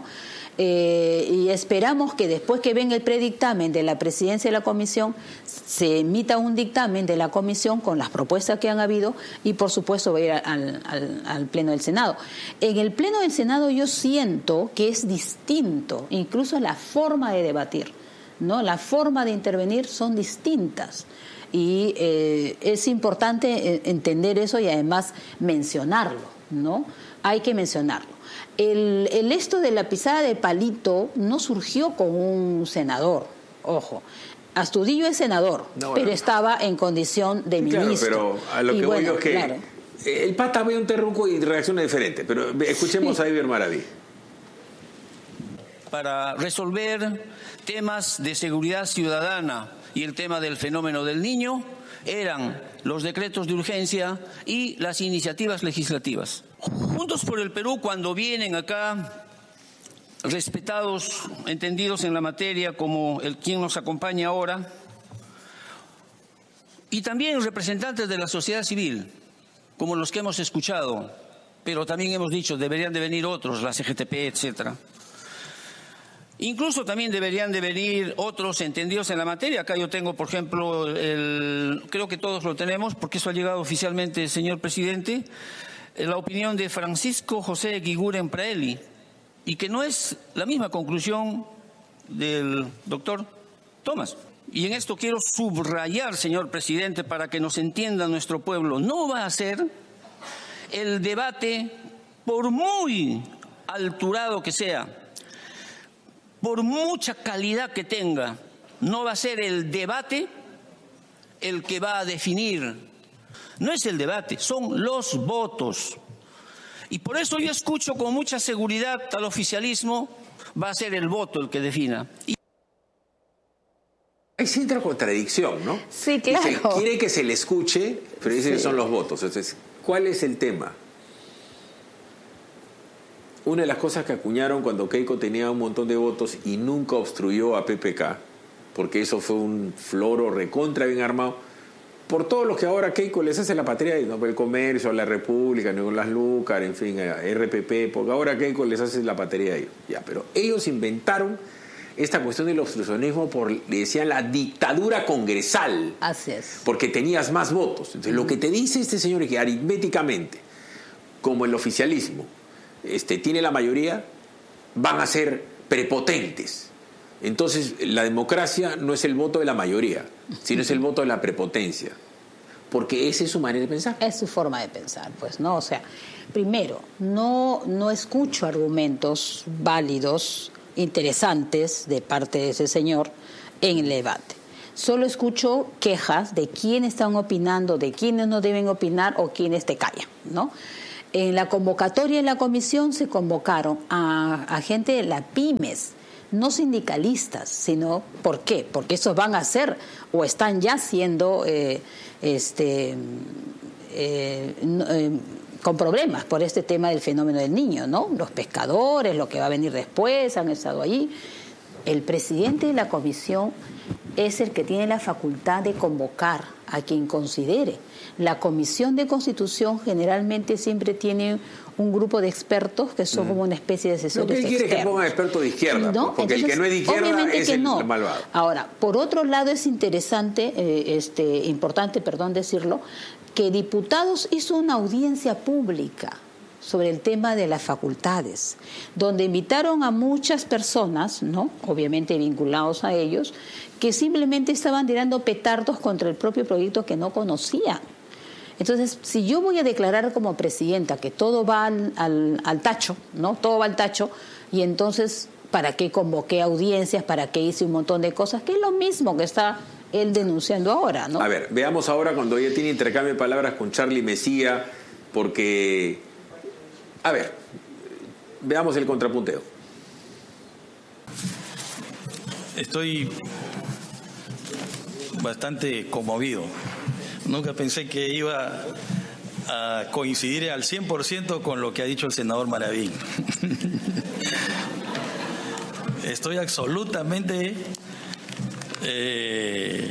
Eh, y esperamos que después que venga el predictamen de la presidencia de la comisión, se emita un dictamen de la comisión con las propuestas que han habido y por supuesto va a ir al, al, al pleno del Senado. En el pleno del Senado yo siento que es distinto, incluso la forma de debatir, ¿no? La forma de intervenir son distintas. Y eh, es importante entender eso y además mencionarlo, ¿no? Hay que mencionarlo. El, el esto de la pisada de palito no surgió con un senador, ojo. Astudillo es senador, no, bueno. pero estaba en condición de
claro,
ministro.
Pero a lo y que bueno, voy yo es que
claro.
el pata ve un terruco y reacciona diferente, pero escuchemos sí. a Iber Maraví.
Para resolver temas de seguridad ciudadana y el tema del fenómeno del niño eran los decretos de urgencia y las iniciativas legislativas. Juntos por el Perú, cuando vienen acá respetados, entendidos en la materia, como el quien nos acompaña ahora, y también representantes de la sociedad civil, como los que hemos escuchado, pero también hemos dicho, deberían de venir otros, la C G T P, etcétera. Incluso también deberían de venir otros entendidos en la materia. Acá yo tengo, por ejemplo, el, creo que todos lo tenemos, porque eso ha llegado oficialmente, señor presidente, la opinión de Francisco José Guiguren Praeli, y que no es la misma conclusión del doctor Tomás. Y en esto quiero subrayar, señor presidente, para que nos entienda nuestro pueblo, no va a ser el debate, por muy alturado que sea, por mucha calidad que tenga, no va a ser el debate el que va a definir. No es el debate, son los votos. Y por eso yo escucho con mucha seguridad al oficialismo, va a ser el voto el que defina. Y...
Hay cierta contradicción, ¿no?
Sí, claro.
Dice, quiere que se le escuche, pero dice sí. que son los votos. Entonces, ¿cuál es el tema? Una de las cosas que acuñaron cuando Keiko tenía un montón de votos y nunca obstruyó a P P K, porque eso fue un floro recontra bien armado, por todos los que ahora Keiko les hace la patria, ¿no? Por el comercio, a la República, Nicolás Lúcar, en fin, a R P P, porque ahora Keiko les hace la patria a ellos. Ya, pero ellos inventaron esta cuestión del obstruccionismo por, le decían, la dictadura congresal.
Así es.
Porque tenías más votos. Entonces, uh-huh. lo que te dice este señor es que aritméticamente, como el oficialismo este, tiene la mayoría, van a ser prepotentes. Entonces, la democracia no es el voto de la mayoría, sino es el voto de la prepotencia. Porque esa es su manera de pensar.
Es su forma de pensar, pues, ¿no? O sea, primero, no, no escucho argumentos válidos, interesantes de parte de ese señor en el debate. Solo escucho quejas de quiénes están opinando, de quiénes no deben opinar o quiénes te callan, ¿no? En la convocatoria de la comisión se convocaron a, a gente de la pymes, no sindicalistas, sino ¿por qué? Porque esos van a ser o están ya siendo eh, este, eh, eh, con problemas por este tema del fenómeno del niño, ¿no? Los pescadores, lo que va a venir después, han estado allí. El presidente de la comisión es el que tiene la facultad de convocar a quien considere. La Comisión de Constitución generalmente siempre tiene un grupo de expertos que son mm. como una especie de asesores externos.
Lo que él quiere es que ponga expertos de izquierda, ¿no? Porque entonces, el que no es de izquierda es el no. malvado.
Ahora, por otro lado es interesante, eh, este, importante, perdón decirlo, que Diputados hizo una audiencia pública sobre el tema de las facultades, donde invitaron a muchas personas, ¿no? Obviamente vinculados a ellos, que simplemente estaban tirando petardos contra el propio proyecto que no conocían. Entonces, si yo voy a declarar como presidenta que todo va al, al, al tacho, ¿no? Todo va al tacho, y entonces, ¿para qué convoqué audiencias? ¿Para qué hice un montón de cosas? Que es lo mismo que está él denunciando ahora, ¿no?
A ver, veamos ahora cuando ella tiene intercambio de palabras con Charlie Mesía, porque... A ver, veamos el contrapunteo.
Estoy bastante conmovido. Nunca pensé que iba a coincidir al cien por ciento con lo que ha dicho el senador Maraví. Estoy absolutamente eh,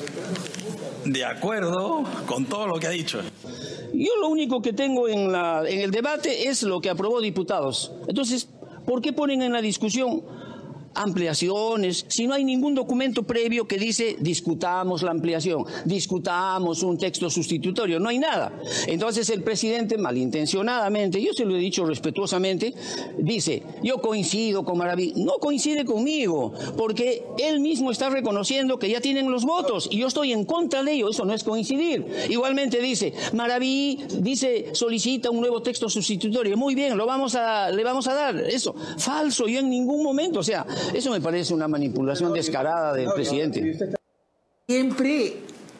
de acuerdo con todo lo que ha dicho.
Yo lo único que tengo en, la, en el debate es lo que aprobó Diputados. Entonces, ¿por qué ponen en la discusión ampliaciones si no hay ningún documento previo que dice discutamos la ampliación, discutamos un texto sustitutorio? No hay nada. Entonces el presidente malintencionadamente, yo se lo he dicho respetuosamente, dice, yo coincido con Maraví. No coincide conmigo, porque él mismo está reconociendo que ya tienen los votos y yo estoy en contra de ello. Eso no es coincidir. Igualmente dice, Maraví dice, solicita un nuevo texto sustitutorio. Muy bien, lo vamos a, le vamos a dar. Eso, falso. Yo en ningún momento, o sea, eso me parece una manipulación descarada del presidente.
Siempre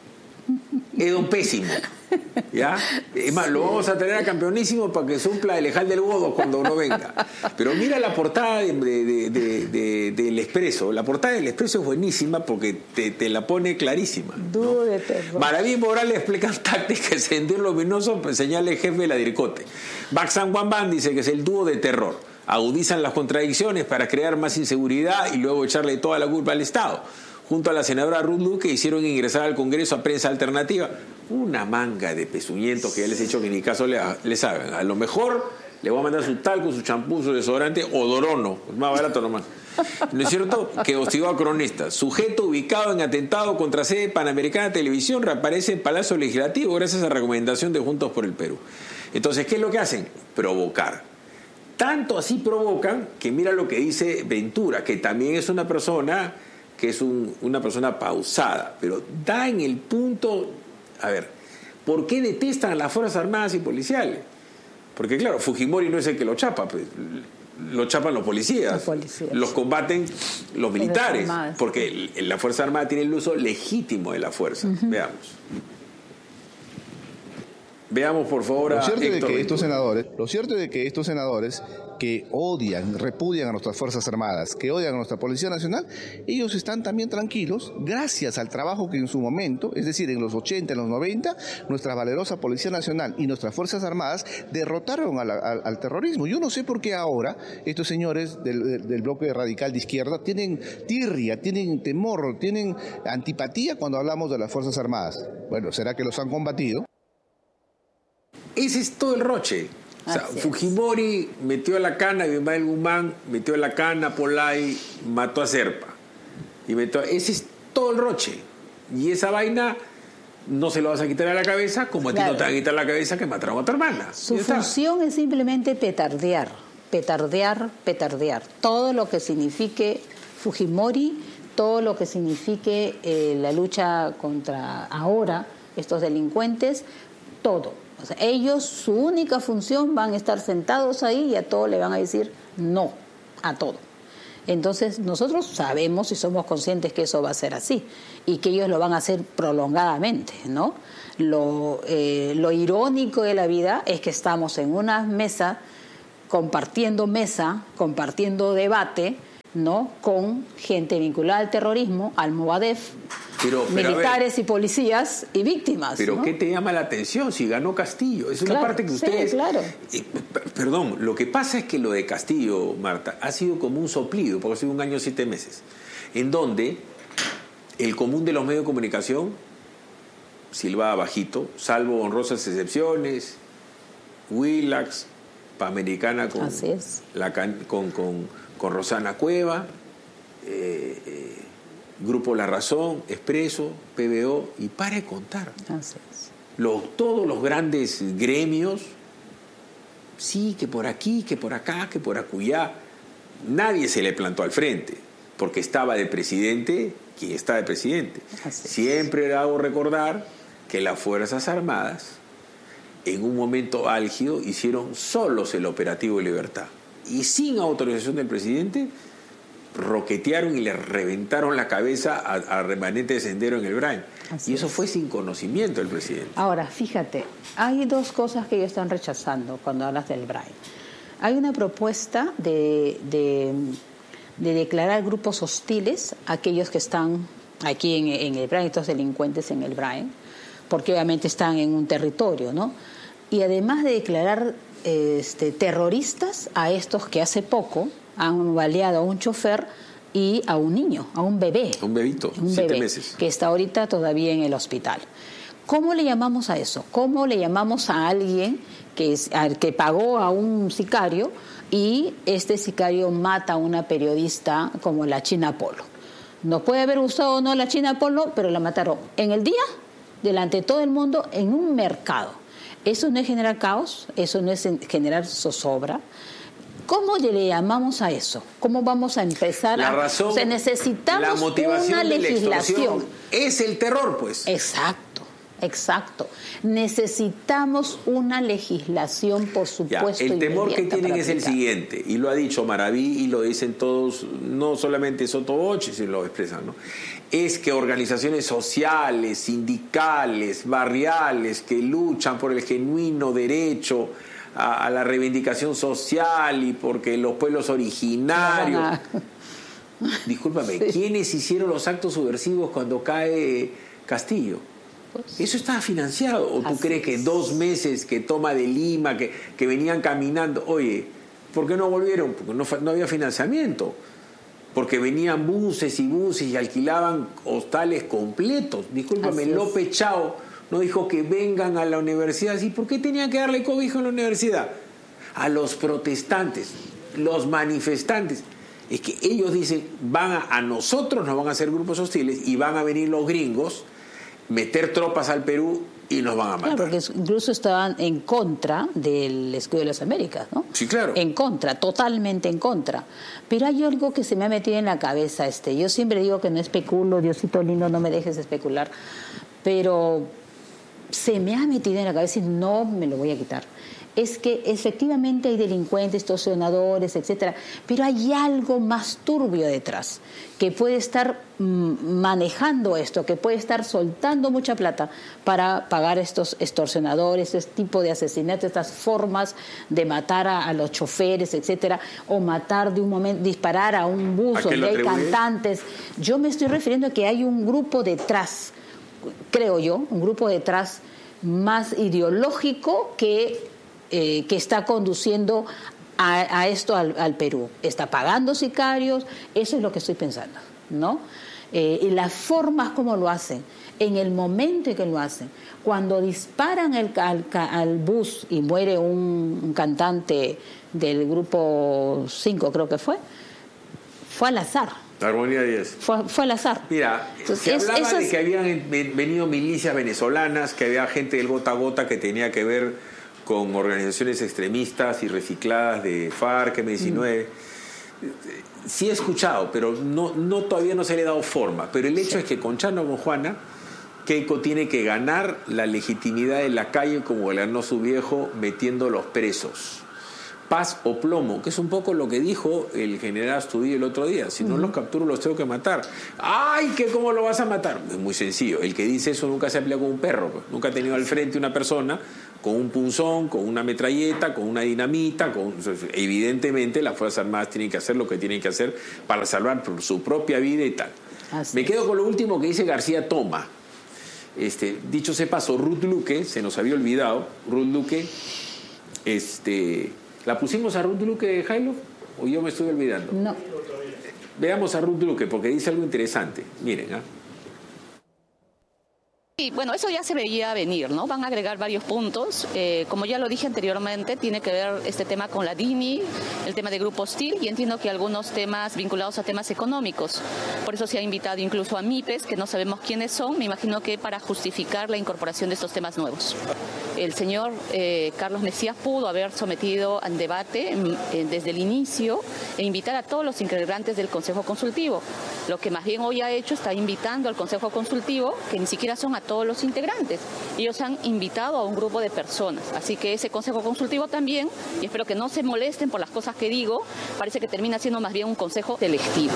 es un pésimo, ¿ya? Es más, lo vamos a tener a campeonísimo para que supla el Ejal del Godo cuando no venga. Pero mira la portada de, de, de, de, del Expreso. La portada del Expreso es buenísima porque te, te la pone clarísima, ¿no?
Dúo de terror.
Maraví y Morales explican tácticas en Sendero Luminoso, señala el jefe de la Dircote. Baxan Wamban dice que es el dúo de terror. Agudizan las contradicciones para crear más inseguridad y luego echarle toda la culpa al Estado. Junto a la senadora Ruth Luque hicieron ingresar al Congreso a prensa alternativa. Una manga de pezuñentos que ya les he dicho que ni caso le, le saben. A lo mejor le voy a mandar su talco, su champú, su desodorante o Dorono. Es más barato nomás. ¿No es cierto? Que hostigó a cronistas. Sujeto ubicado en atentado contra sede Panamericana de Televisión reaparece en Palacio Legislativo gracias a recomendación de Juntos por el Perú. Entonces, ¿qué es lo que hacen? Provocar. Tanto así provocan que mira lo que dice Ventura, que también es una persona que es un, una persona pausada, pero da en el punto, a ver, ¿por qué detestan a las Fuerzas Armadas y Policiales? Porque claro, Fujimori no es el que lo chapa, pues, lo chapan los policías, los policías, los combaten los militares, porque la Fuerza Armada tiene el uso legítimo de la fuerza. Uh-huh. Veamos. Veamos, por favor, a
lo cierto
Héctor
de que estos senadores, lo cierto es de que estos senadores que odian, repudian a nuestras Fuerzas Armadas, que odian a nuestra Policía Nacional, ellos están también tranquilos gracias al trabajo que en su momento, es decir, en los ochenta, en los noventa, nuestra valerosa Policía Nacional y nuestras Fuerzas Armadas derrotaron al, al, al terrorismo. Yo no sé por qué ahora estos señores del, del bloque radical de izquierda tienen tirria, tienen temor, tienen antipatía cuando hablamos de las Fuerzas Armadas. Bueno, ¿será que los han combatido?
Ese es todo el roche. O sea,
Así es.
Fujimori metió a la cana a Ismael Guzmán, metió a la cana a Polay, mató a Serpa. Y metió, ese es todo el roche. Y esa vaina no se lo vas a quitar a la cabeza, como a ti
Claro.
no te va a quitar a la cabeza que mataron a tu hermana.
Su
Ya está.
función es simplemente petardear, petardear, petardear. Todo lo que signifique Fujimori, todo lo que signifique eh, la lucha contra ahora estos delincuentes, todo. O sea, ellos, su única función, van a estar sentados ahí y a todo le van a decir no, a todo. Entonces nosotros sabemos y somos conscientes que eso va a ser así y que ellos lo van a hacer prolongadamente, ¿no? Lo, eh, lo irónico de la vida es que estamos en una mesa, compartiendo mesa, compartiendo debate, ¿no? Con gente vinculada al terrorismo, al Movadef,
Pero, pero, a
militares
ver,
y policías y víctimas.
pero
¿no?
¿qué te llama la atención si ganó Castillo? Es una
Claro,
parte que
sí,
ustedes...
claro.
Eh, p- perdón, lo que pasa es que lo de Castillo, Marta, ha sido como un soplido, porque ha sido un año siete meses, en donde el común de los medios de comunicación silbaba bajito, salvo honrosas excepciones, Willax, Panamericana con,
Así es.
la, can- con, con, con Rosana Cueva, eh, eh, Grupo La Razón, Expreso, P B O, y para de contar.
Así es.
Los, todos los grandes gremios, sí, que por aquí, que por acá, que por acullá, nadie se le plantó al frente, porque estaba de presidente quien está de presidente.
Así es.
Siempre hago recordar que las Fuerzas Armadas, en un momento álgido, hicieron solos el operativo de Libertad. Y sin autorización del presidente, roquetearon y le reventaron la cabeza a, a remanente de Sendero en el Brain.
Así
Y eso
es.
fue sin conocimiento del presidente.
Ahora, fíjate, hay dos cosas que ellos están rechazando cuando hablas del Brain. Hay una propuesta de, de, de declarar grupos hostiles a aquellos que están aquí en, en el Brain, estos delincuentes en el Brain, porque obviamente están en un territorio, ¿no? Y además de declarar este, terroristas a estos que hace poco han baleado a un chofer y a un niño, a un bebé.
Un bebito,
Un
siete
bebé
meses.
que está ahorita todavía en el hospital. ¿Cómo le llamamos a eso? ¿Cómo le llamamos a alguien que, es, a, que pagó a un sicario y este sicario mata a una periodista como la China Polo? Nos puede haber gustado o no la China Polo, pero la mataron en el día, delante de todo el mundo, en un mercado. Eso no es generar caos, eso no es generar zozobra. ¿Cómo le llamamos a eso? ¿Cómo vamos a empezar
La
a...?
razón,
o sea, necesitamos
la motivación
una
de la
legislación.
extorsión es el terror, pues.
Exacto, exacto. Necesitamos una legislación, por
Ya,
supuesto.
el temor que
inmediata
tienen
para
es el
aplicar.
siguiente, y lo ha dicho Maraví y lo dicen todos, no solamente Sotoboche, sino lo expresan, ¿no? Es que organizaciones sociales, sindicales, barriales, que luchan por el genuino derecho a, a la reivindicación social y porque los pueblos originarios...
No van a-
Discúlpame,
Sí.
¿quiénes hicieron los actos subversivos cuando cae Castillo? Eso estaba financiado. ¿O tú
Así
crees que
es.
dos meses que toma de Lima, que, que venían caminando? Oye, ¿por qué no volvieron? Porque no, fa- no había financiamiento. Porque venían buses y buses y alquilaban hostales completos. Discúlpame,
Así es.
López Chao no dijo que vengan a la universidad. ¿Y por qué tenían que darle cobijo en la universidad? A los protestantes, los manifestantes. Es que ellos dicen, van a, a nosotros nos van a hacer grupos hostiles y van a venir los gringos, meter tropas al Perú y nos van a matar.
Claro, porque incluso estaban en contra del escudo de las Américas, ¿no?
Sí, claro.
En contra, totalmente en contra. Pero hay algo que se me ha metido en la cabeza. este Yo siempre digo que no especulo, Diosito lindo, no me dejes especular. Pero se me ha metido en la cabeza y no me lo voy a quitar. Es que efectivamente hay delincuentes, extorsionadores, etcétera, pero hay algo más turbio detrás, que puede estar mm, manejando esto, que puede estar soltando mucha plata para pagar estos extorsionadores, este tipo de asesinatos, estas formas de matar a, a los choferes, etcétera, o matar de un momento, disparar a un bus
¿A qué lo
donde hay
atribuye?
cantantes. Yo me estoy refiriendo a que hay un grupo detrás, creo yo, un grupo detrás más ideológico que Eh, que está conduciendo a, a esto al, al Perú. Está pagando sicarios, eso es lo que estoy pensando, ¿no? eh, y las formas como lo hacen, en el momento en que lo hacen. Cuando disparan el, al, al bus y muere un, un cantante del grupo cinco, creo que fue, fue al azar.
Armonía diez.
Fue, fue al azar.
Mira,
Entonces,
se
es,
hablaba de
es...
que habían venido milicias venezolanas, que había gente del gota a gota que tenía que ver con organizaciones extremistas y recicladas de FARC, eme diecinueve. Mm. Sí he escuchado, pero no, no todavía no se le ha dado forma. Pero el hecho sí. es que con Chano o con Juana, Keiko tiene que ganar la legitimidad en la calle como le ganó su viejo metiendo los presos. Paz o plomo, que es un poco lo que dijo el general Astudillo el otro día. Si no uh-huh. los capturo, los tengo que matar. ¡Ay, que cómo lo vas a matar! Es muy sencillo. El que dice eso nunca se ha peleado con un perro. Pues. Nunca ha tenido al frente una persona con un punzón, con una metralleta, con una dinamita. Con... Evidentemente, las Fuerzas Armadas tienen que hacer lo que tienen que hacer para salvar su propia vida y tal. Así Me quedo con lo último que dice García Toma. Este, dicho se pasó, Ruth Luque, se nos había olvidado, Ruth Luque, este... ¿La pusimos a Ruth Luque, Jailo? ¿O yo me estoy olvidando?
No.
Veamos a Ruth Luque, porque dice algo interesante. Miren, ¿ah? ¿eh?
Y bueno, eso ya se veía venir, ¿no? Van a agregar varios puntos. Eh, como ya lo dije anteriormente, tiene que ver este tema con la D I N I, el tema de Grupo Hostil, y entiendo que algunos temas vinculados a temas económicos. Por eso se ha invitado incluso a MIPES, que no sabemos quiénes son, me imagino que para justificar la incorporación de estos temas nuevos. El señor eh, Carlos Mesías pudo haber sometido al debate eh, desde el inicio e invitar a todos los integrantes del Consejo Consultivo. Lo que más bien hoy ha hecho está invitando al Consejo Consultivo, que ni siquiera son a todos los integrantes. Ellos han invitado a un grupo de personas. Así que ese Consejo Consultivo también, y espero que no se molesten por las cosas que digo, parece que termina siendo más bien un consejo selectivo.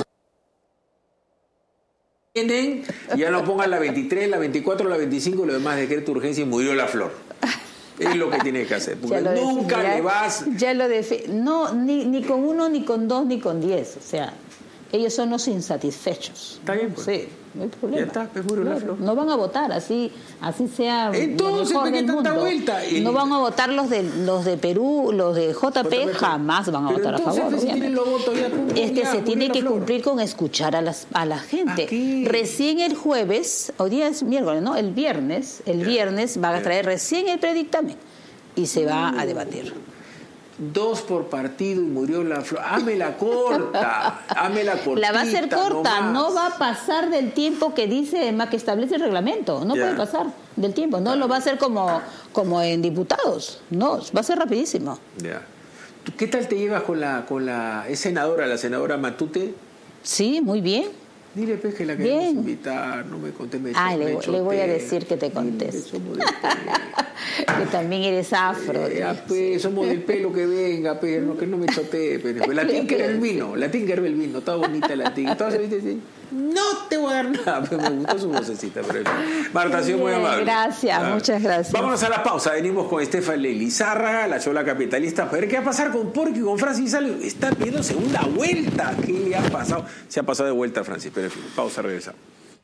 Tienen, ya no pongan la veintitrés, la veinticuatro, la veinticinco y lo demás decreto de urgencia y murió la flor. Es lo que tiene que hacer, porque nunca
ya,
le vas...
Ya lo defi- no, ni, ni con uno, ni con dos, ni con diez, o sea, ellos son los insatisfechos.
Está bien, pues.
Sí, no hay problema.
Ya está, pues murió claro, la flor.
No van a votar, así así sea
entonces,
lo mejor
¿qué
del
tanta
mundo.
vuelta? Y...
No van a votar los de los de Perú, los de J P, jamás van a
pero
votar
entonces,
a favor.
Si tienen los votos, ya, pues,
es que
ya,
se tiene que
flor.
cumplir con escuchar a, las, a la gente. Aquí. Recién el jueves, hoy día es miércoles, ¿no? El viernes, el ya. viernes van a traer recién el predictamen y se va a debatir.
Dos por partido y murió la flor. Hámela corta, hámela cortita.
La va a hacer corta,
no,
no va a pasar del tiempo que dice, más que establece el reglamento. No yeah. puede pasar del tiempo. No lo va a hacer como, como en diputados. No, va a ser rapidísimo.
Yeah. ¿Qué tal te llevas con la, con la es senadora, la senadora Matute?
Sí, muy bien.
Dile, pues, que la queremos invitar, no me conté, me
Ah, le, le voy a decir que te contes. Que también eres afro.
Eh, pues, somos del pelo que venga, pero que no me chotee. Pero. La Tinker el vino, la Tinker el vino, toda bonita la Tinker. Toda se dice, no te voy a dar nada, pero me gustó su vocecita. Pero... Marta, ha sido muy amable.
Gracias, ah. muchas gracias.
Vámonos a la pausa, venimos con Estefan Lelizárraga, la chola capitalista, para ver qué va a pasar con Porky, con Francis Salio. Está pidiendo segunda vuelta. ¿Qué le ha pasado? Se ha pasado de vuelta, Francis, pero en fin, pausa, regresamos.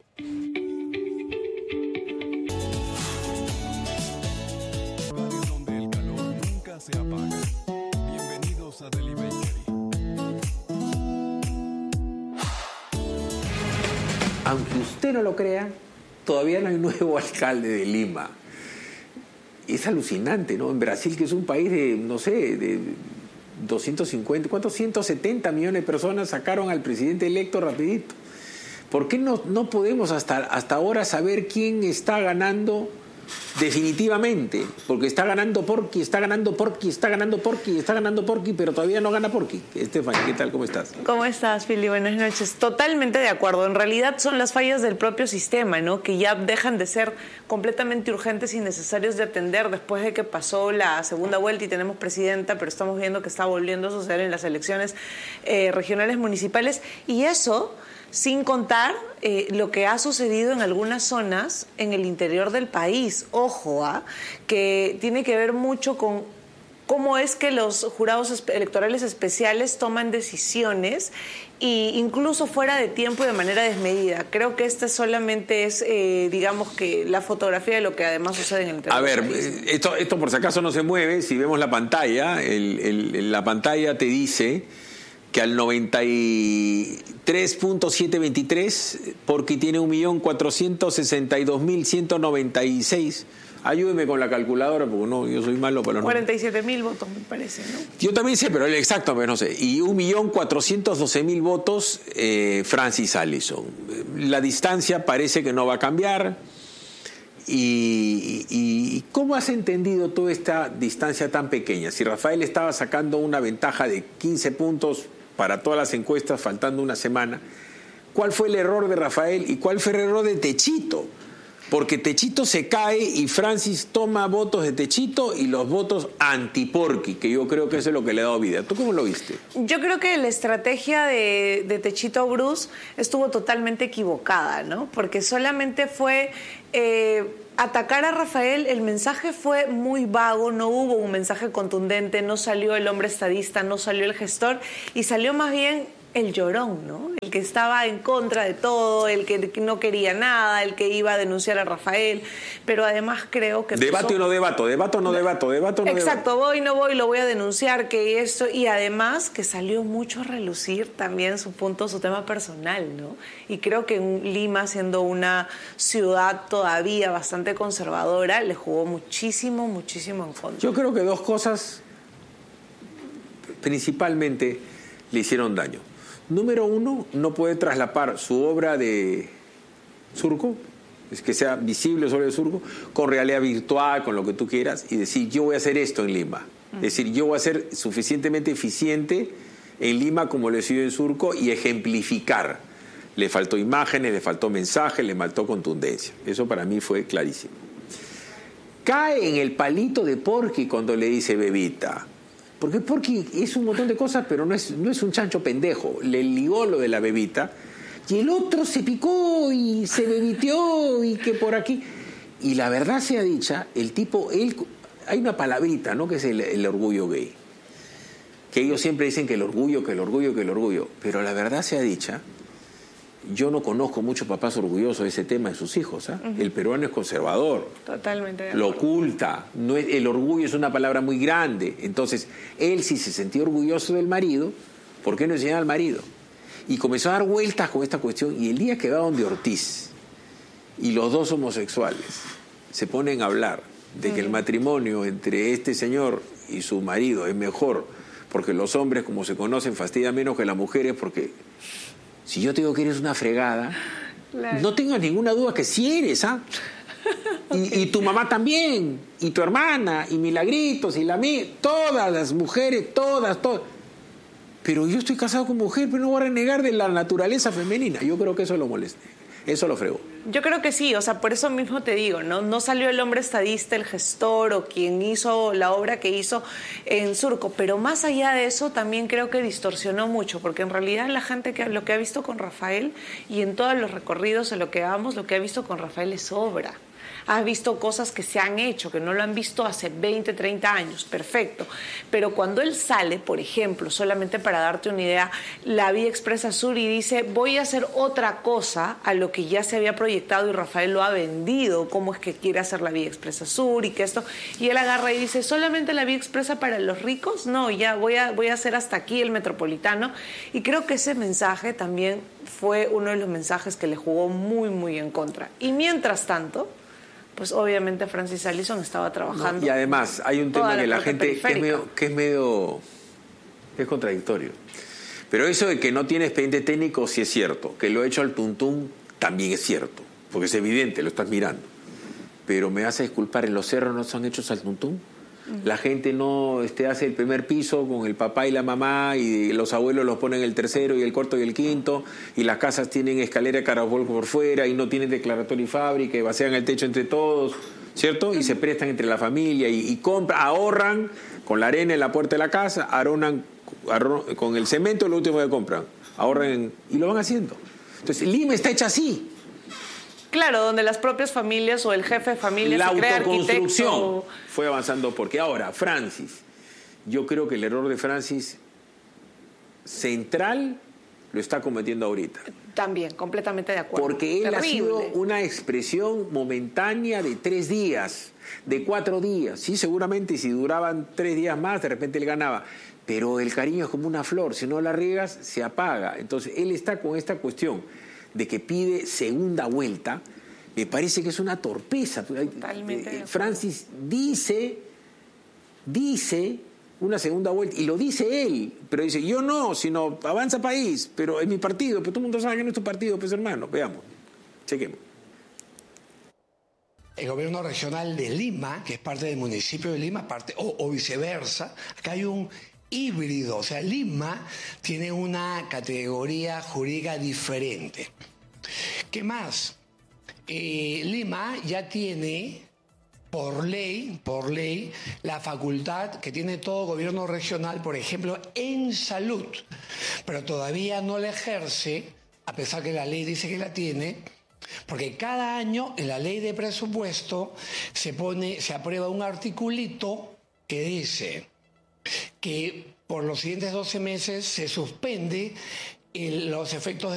Se apaga. Bienvenidos a Daily Bakery.
Aunque usted no lo crea, todavía no hay nuevo alcalde de Lima. Es alucinante, ¿no? En Brasil, que es un país de, no sé, de doscientos cincuenta, ¿cuántos? ciento setenta millones de personas sacaron al presidente electo rapidito. ¿Por qué no, no podemos hasta, hasta ahora saber quién está ganando definitivamente? Porque está ganando Porky, está ganando Porky, está ganando Porky, está ganando Porky, pero todavía no gana Porky. Estefan, ¿qué tal? ¿Cómo estás?
¿Cómo estás, Fili? Buenas noches. Totalmente de acuerdo. En realidad son las fallas del propio sistema, ¿no? Que ya dejan de ser completamente urgentes y necesarios de atender después de que pasó la segunda vuelta y tenemos presidenta, pero estamos viendo que está volviendo a suceder en las elecciones eh, regionales municipales. Y eso... sin contar eh, lo que ha sucedido en algunas zonas en el interior del país. Ojo, ¿ah? Que tiene que ver mucho con cómo es que los jurados electorales especiales toman decisiones e incluso fuera de tiempo y de manera desmedida. Creo que esta solamente es, eh, digamos, que la fotografía de lo que además sucede en el interior.
A ver,
del país.
Esto, esto por si acaso no se mueve. Si vemos la pantalla, el, el, la pantalla te dice que al noventa y tres punto setecientos veintitrés, porque tiene un millón cuatrocientos sesenta y dos mil ciento noventa y seis. Ayúdeme con la calculadora, porque no, yo soy malo para los números.
cuarenta y siete mil votos, me parece, ¿no?
Yo también sé, pero el exacto, pero no sé. Y un millón cuatrocientos doce mil votos, eh, Francis Allison. La distancia parece que no va a cambiar. Y, y, y ¿cómo has entendido toda esta distancia tan pequeña? Si Rafael estaba sacando una ventaja de quince puntos para todas las encuestas, faltando una semana, ¿cuál fue el error de Rafael y cuál fue el error de Techito? Porque Techito se cae y Francis toma votos de Techito y los votos anti-Porky, que yo creo que eso es lo que le ha dado vida. ¿Tú cómo lo viste?
Yo creo que la estrategia de, de Techito Bruce estuvo totalmente equivocada, ¿no? Porque solamente fue eh, atacar a Rafael. El mensaje fue muy vago, no hubo un mensaje contundente, no salió el hombre estadista, no salió el gestor y salió más bien el llorón, ¿no? El que estaba en contra de todo, el que no quería nada, el que iba a denunciar a Rafael, pero además creo que...
Debato y no debato, debato no debato, debato no debato.
Exacto, voy, no voy, lo voy a denunciar, que esto, y además que salió mucho a relucir también su punto, su tema personal, ¿no? Y creo que en Lima, siendo una ciudad todavía bastante conservadora, le jugó muchísimo, muchísimo en contra.
Yo creo que dos cosas principalmente le hicieron daño. Número uno, no puede traslapar su obra de Surco, es que sea visible sobre el Surco, con realidad virtual, con lo que tú quieras, y decir, yo voy a hacer esto en Lima. Es decir, yo voy a ser suficientemente eficiente en Lima como lo he sido en Surco y ejemplificar. Le faltó imágenes, le faltó mensaje, le faltó contundencia. Eso para mí fue clarísimo. Cae en el palito de Porky cuando le dice bebita. Porque Porky es un montón de cosas, pero no es, no es un chancho pendejo. Le ligó lo de la bebita y el otro se picó y se bebiteó y que por aquí. Y la verdad sea dicha, el tipo, él, hay una palabrita, ¿no? Que es el, el orgullo gay. Que ellos siempre dicen que el orgullo, que el orgullo, que el orgullo. Pero la verdad sea dicha, yo no conozco muchos papás orgullosos de ese tema de sus hijos. ¿eh? Uh-huh. El peruano es conservador.
Totalmente. De
lo oculta. No es, el orgullo es una palabra muy grande. Entonces, él si se sentía orgulloso del marido, ¿por qué no enseñaba al marido? Y comenzó a dar vueltas con esta cuestión. Y el día que va donde Ortiz y los dos homosexuales se ponen a hablar de uh-huh. que el matrimonio entre este señor y su marido es mejor, porque los hombres, como se conocen, fastidian menos que las mujeres, porque... Si yo te digo que eres una fregada, claro. no tengas ninguna duda que sí eres, ¿ah? Okay. Y, y tu mamá también, y tu hermana, y Milagritos, y la mía, todas las mujeres, todas, todas. Pero yo estoy casado con mujer, pero no voy a renegar de la naturaleza femenina. Yo creo que eso lo molesta, eso lo fregó.
Yo creo que sí, o sea, por eso mismo te digo, ¿no? No salió el hombre estadista, el gestor o quien hizo la obra que hizo en Surco, pero más allá de eso también creo que distorsionó mucho, porque en realidad la gente que lo que ha visto con Rafael y en todos los recorridos en lo que vamos, lo que ha visto con Rafael es obra. Has visto cosas que se han hecho, que no lo han visto hace veinte, treinta años, perfecto. Pero cuando él sale, por ejemplo, solamente para darte una idea, la Vía Expresa Sur y dice, voy a hacer otra cosa a lo que ya se había proyectado y Rafael lo ha vendido, cómo es que quiere hacer la Vía Expresa Sur y que esto, y él agarra y dice, ¿solamente la Vía Expresa para los ricos? No, ya voy a, voy a hacer hasta aquí el metropolitano. Y creo que ese mensaje también fue uno de los mensajes que le jugó muy, muy en contra. Y mientras tanto... pues obviamente Francis Allison estaba trabajando.
No, y además hay un tema que la, la gente que es, medio, que es medio que es contradictorio. Pero eso de que no tiene expediente técnico sí es cierto, que lo ha hecho al tuntún también es cierto, porque es evidente, lo estás mirando. Pero me vas a disculpar, en los cerros no son hechos al tuntún. La gente no este, hace el primer piso con el papá y la mamá y los abuelos los ponen el tercero y el cuarto y el quinto y las casas tienen escalera de caracol por fuera y no tienen declaratorio y fábrica y vacían el techo entre todos, ¿cierto? Y se prestan entre la familia y, y compran, ahorran con la arena en la puerta de la casa, ahorran con el cemento, lo último que compran, ahorran y lo van haciendo. Entonces Lima está hecha así.
Claro, donde las propias familias o el jefe de familia
la
se crea
autoconstrucción
arquitecto.
Fue avanzando porque ahora Francis, yo creo que el error de Francis central lo está cometiendo ahorita.
También, completamente de acuerdo.
Porque él
Terrible.
ha sido una expresión momentánea de tres días, de cuatro días. Sí, seguramente si duraban tres días más, de repente él ganaba. Pero el cariño es como una flor, si no la riegas, se apaga. Entonces, él está con esta cuestión de que pide segunda vuelta. Me parece que es una torpeza.
Totalmente.
Francis dice, dice una segunda vuelta, y lo dice él, pero dice, yo no, sino Avanza País, pero es mi partido, pero todo el mundo sabe que no es tu partido, pues hermano, veamos, chequemos.
El gobierno regional de Lima, que es parte del municipio de Lima, parte, o, o viceversa, acá hay un híbrido, o sea, Lima tiene una categoría jurídica diferente. ¿Qué más? Eh, Lima ya tiene, por ley, por ley, la facultad que tiene todo gobierno regional, por ejemplo, en salud, pero todavía no la ejerce, a pesar que la ley dice que la tiene, porque cada año en la ley de presupuesto se pone, se aprueba un articulito que dice que por los siguientes doce meses se suspende el, los efectos de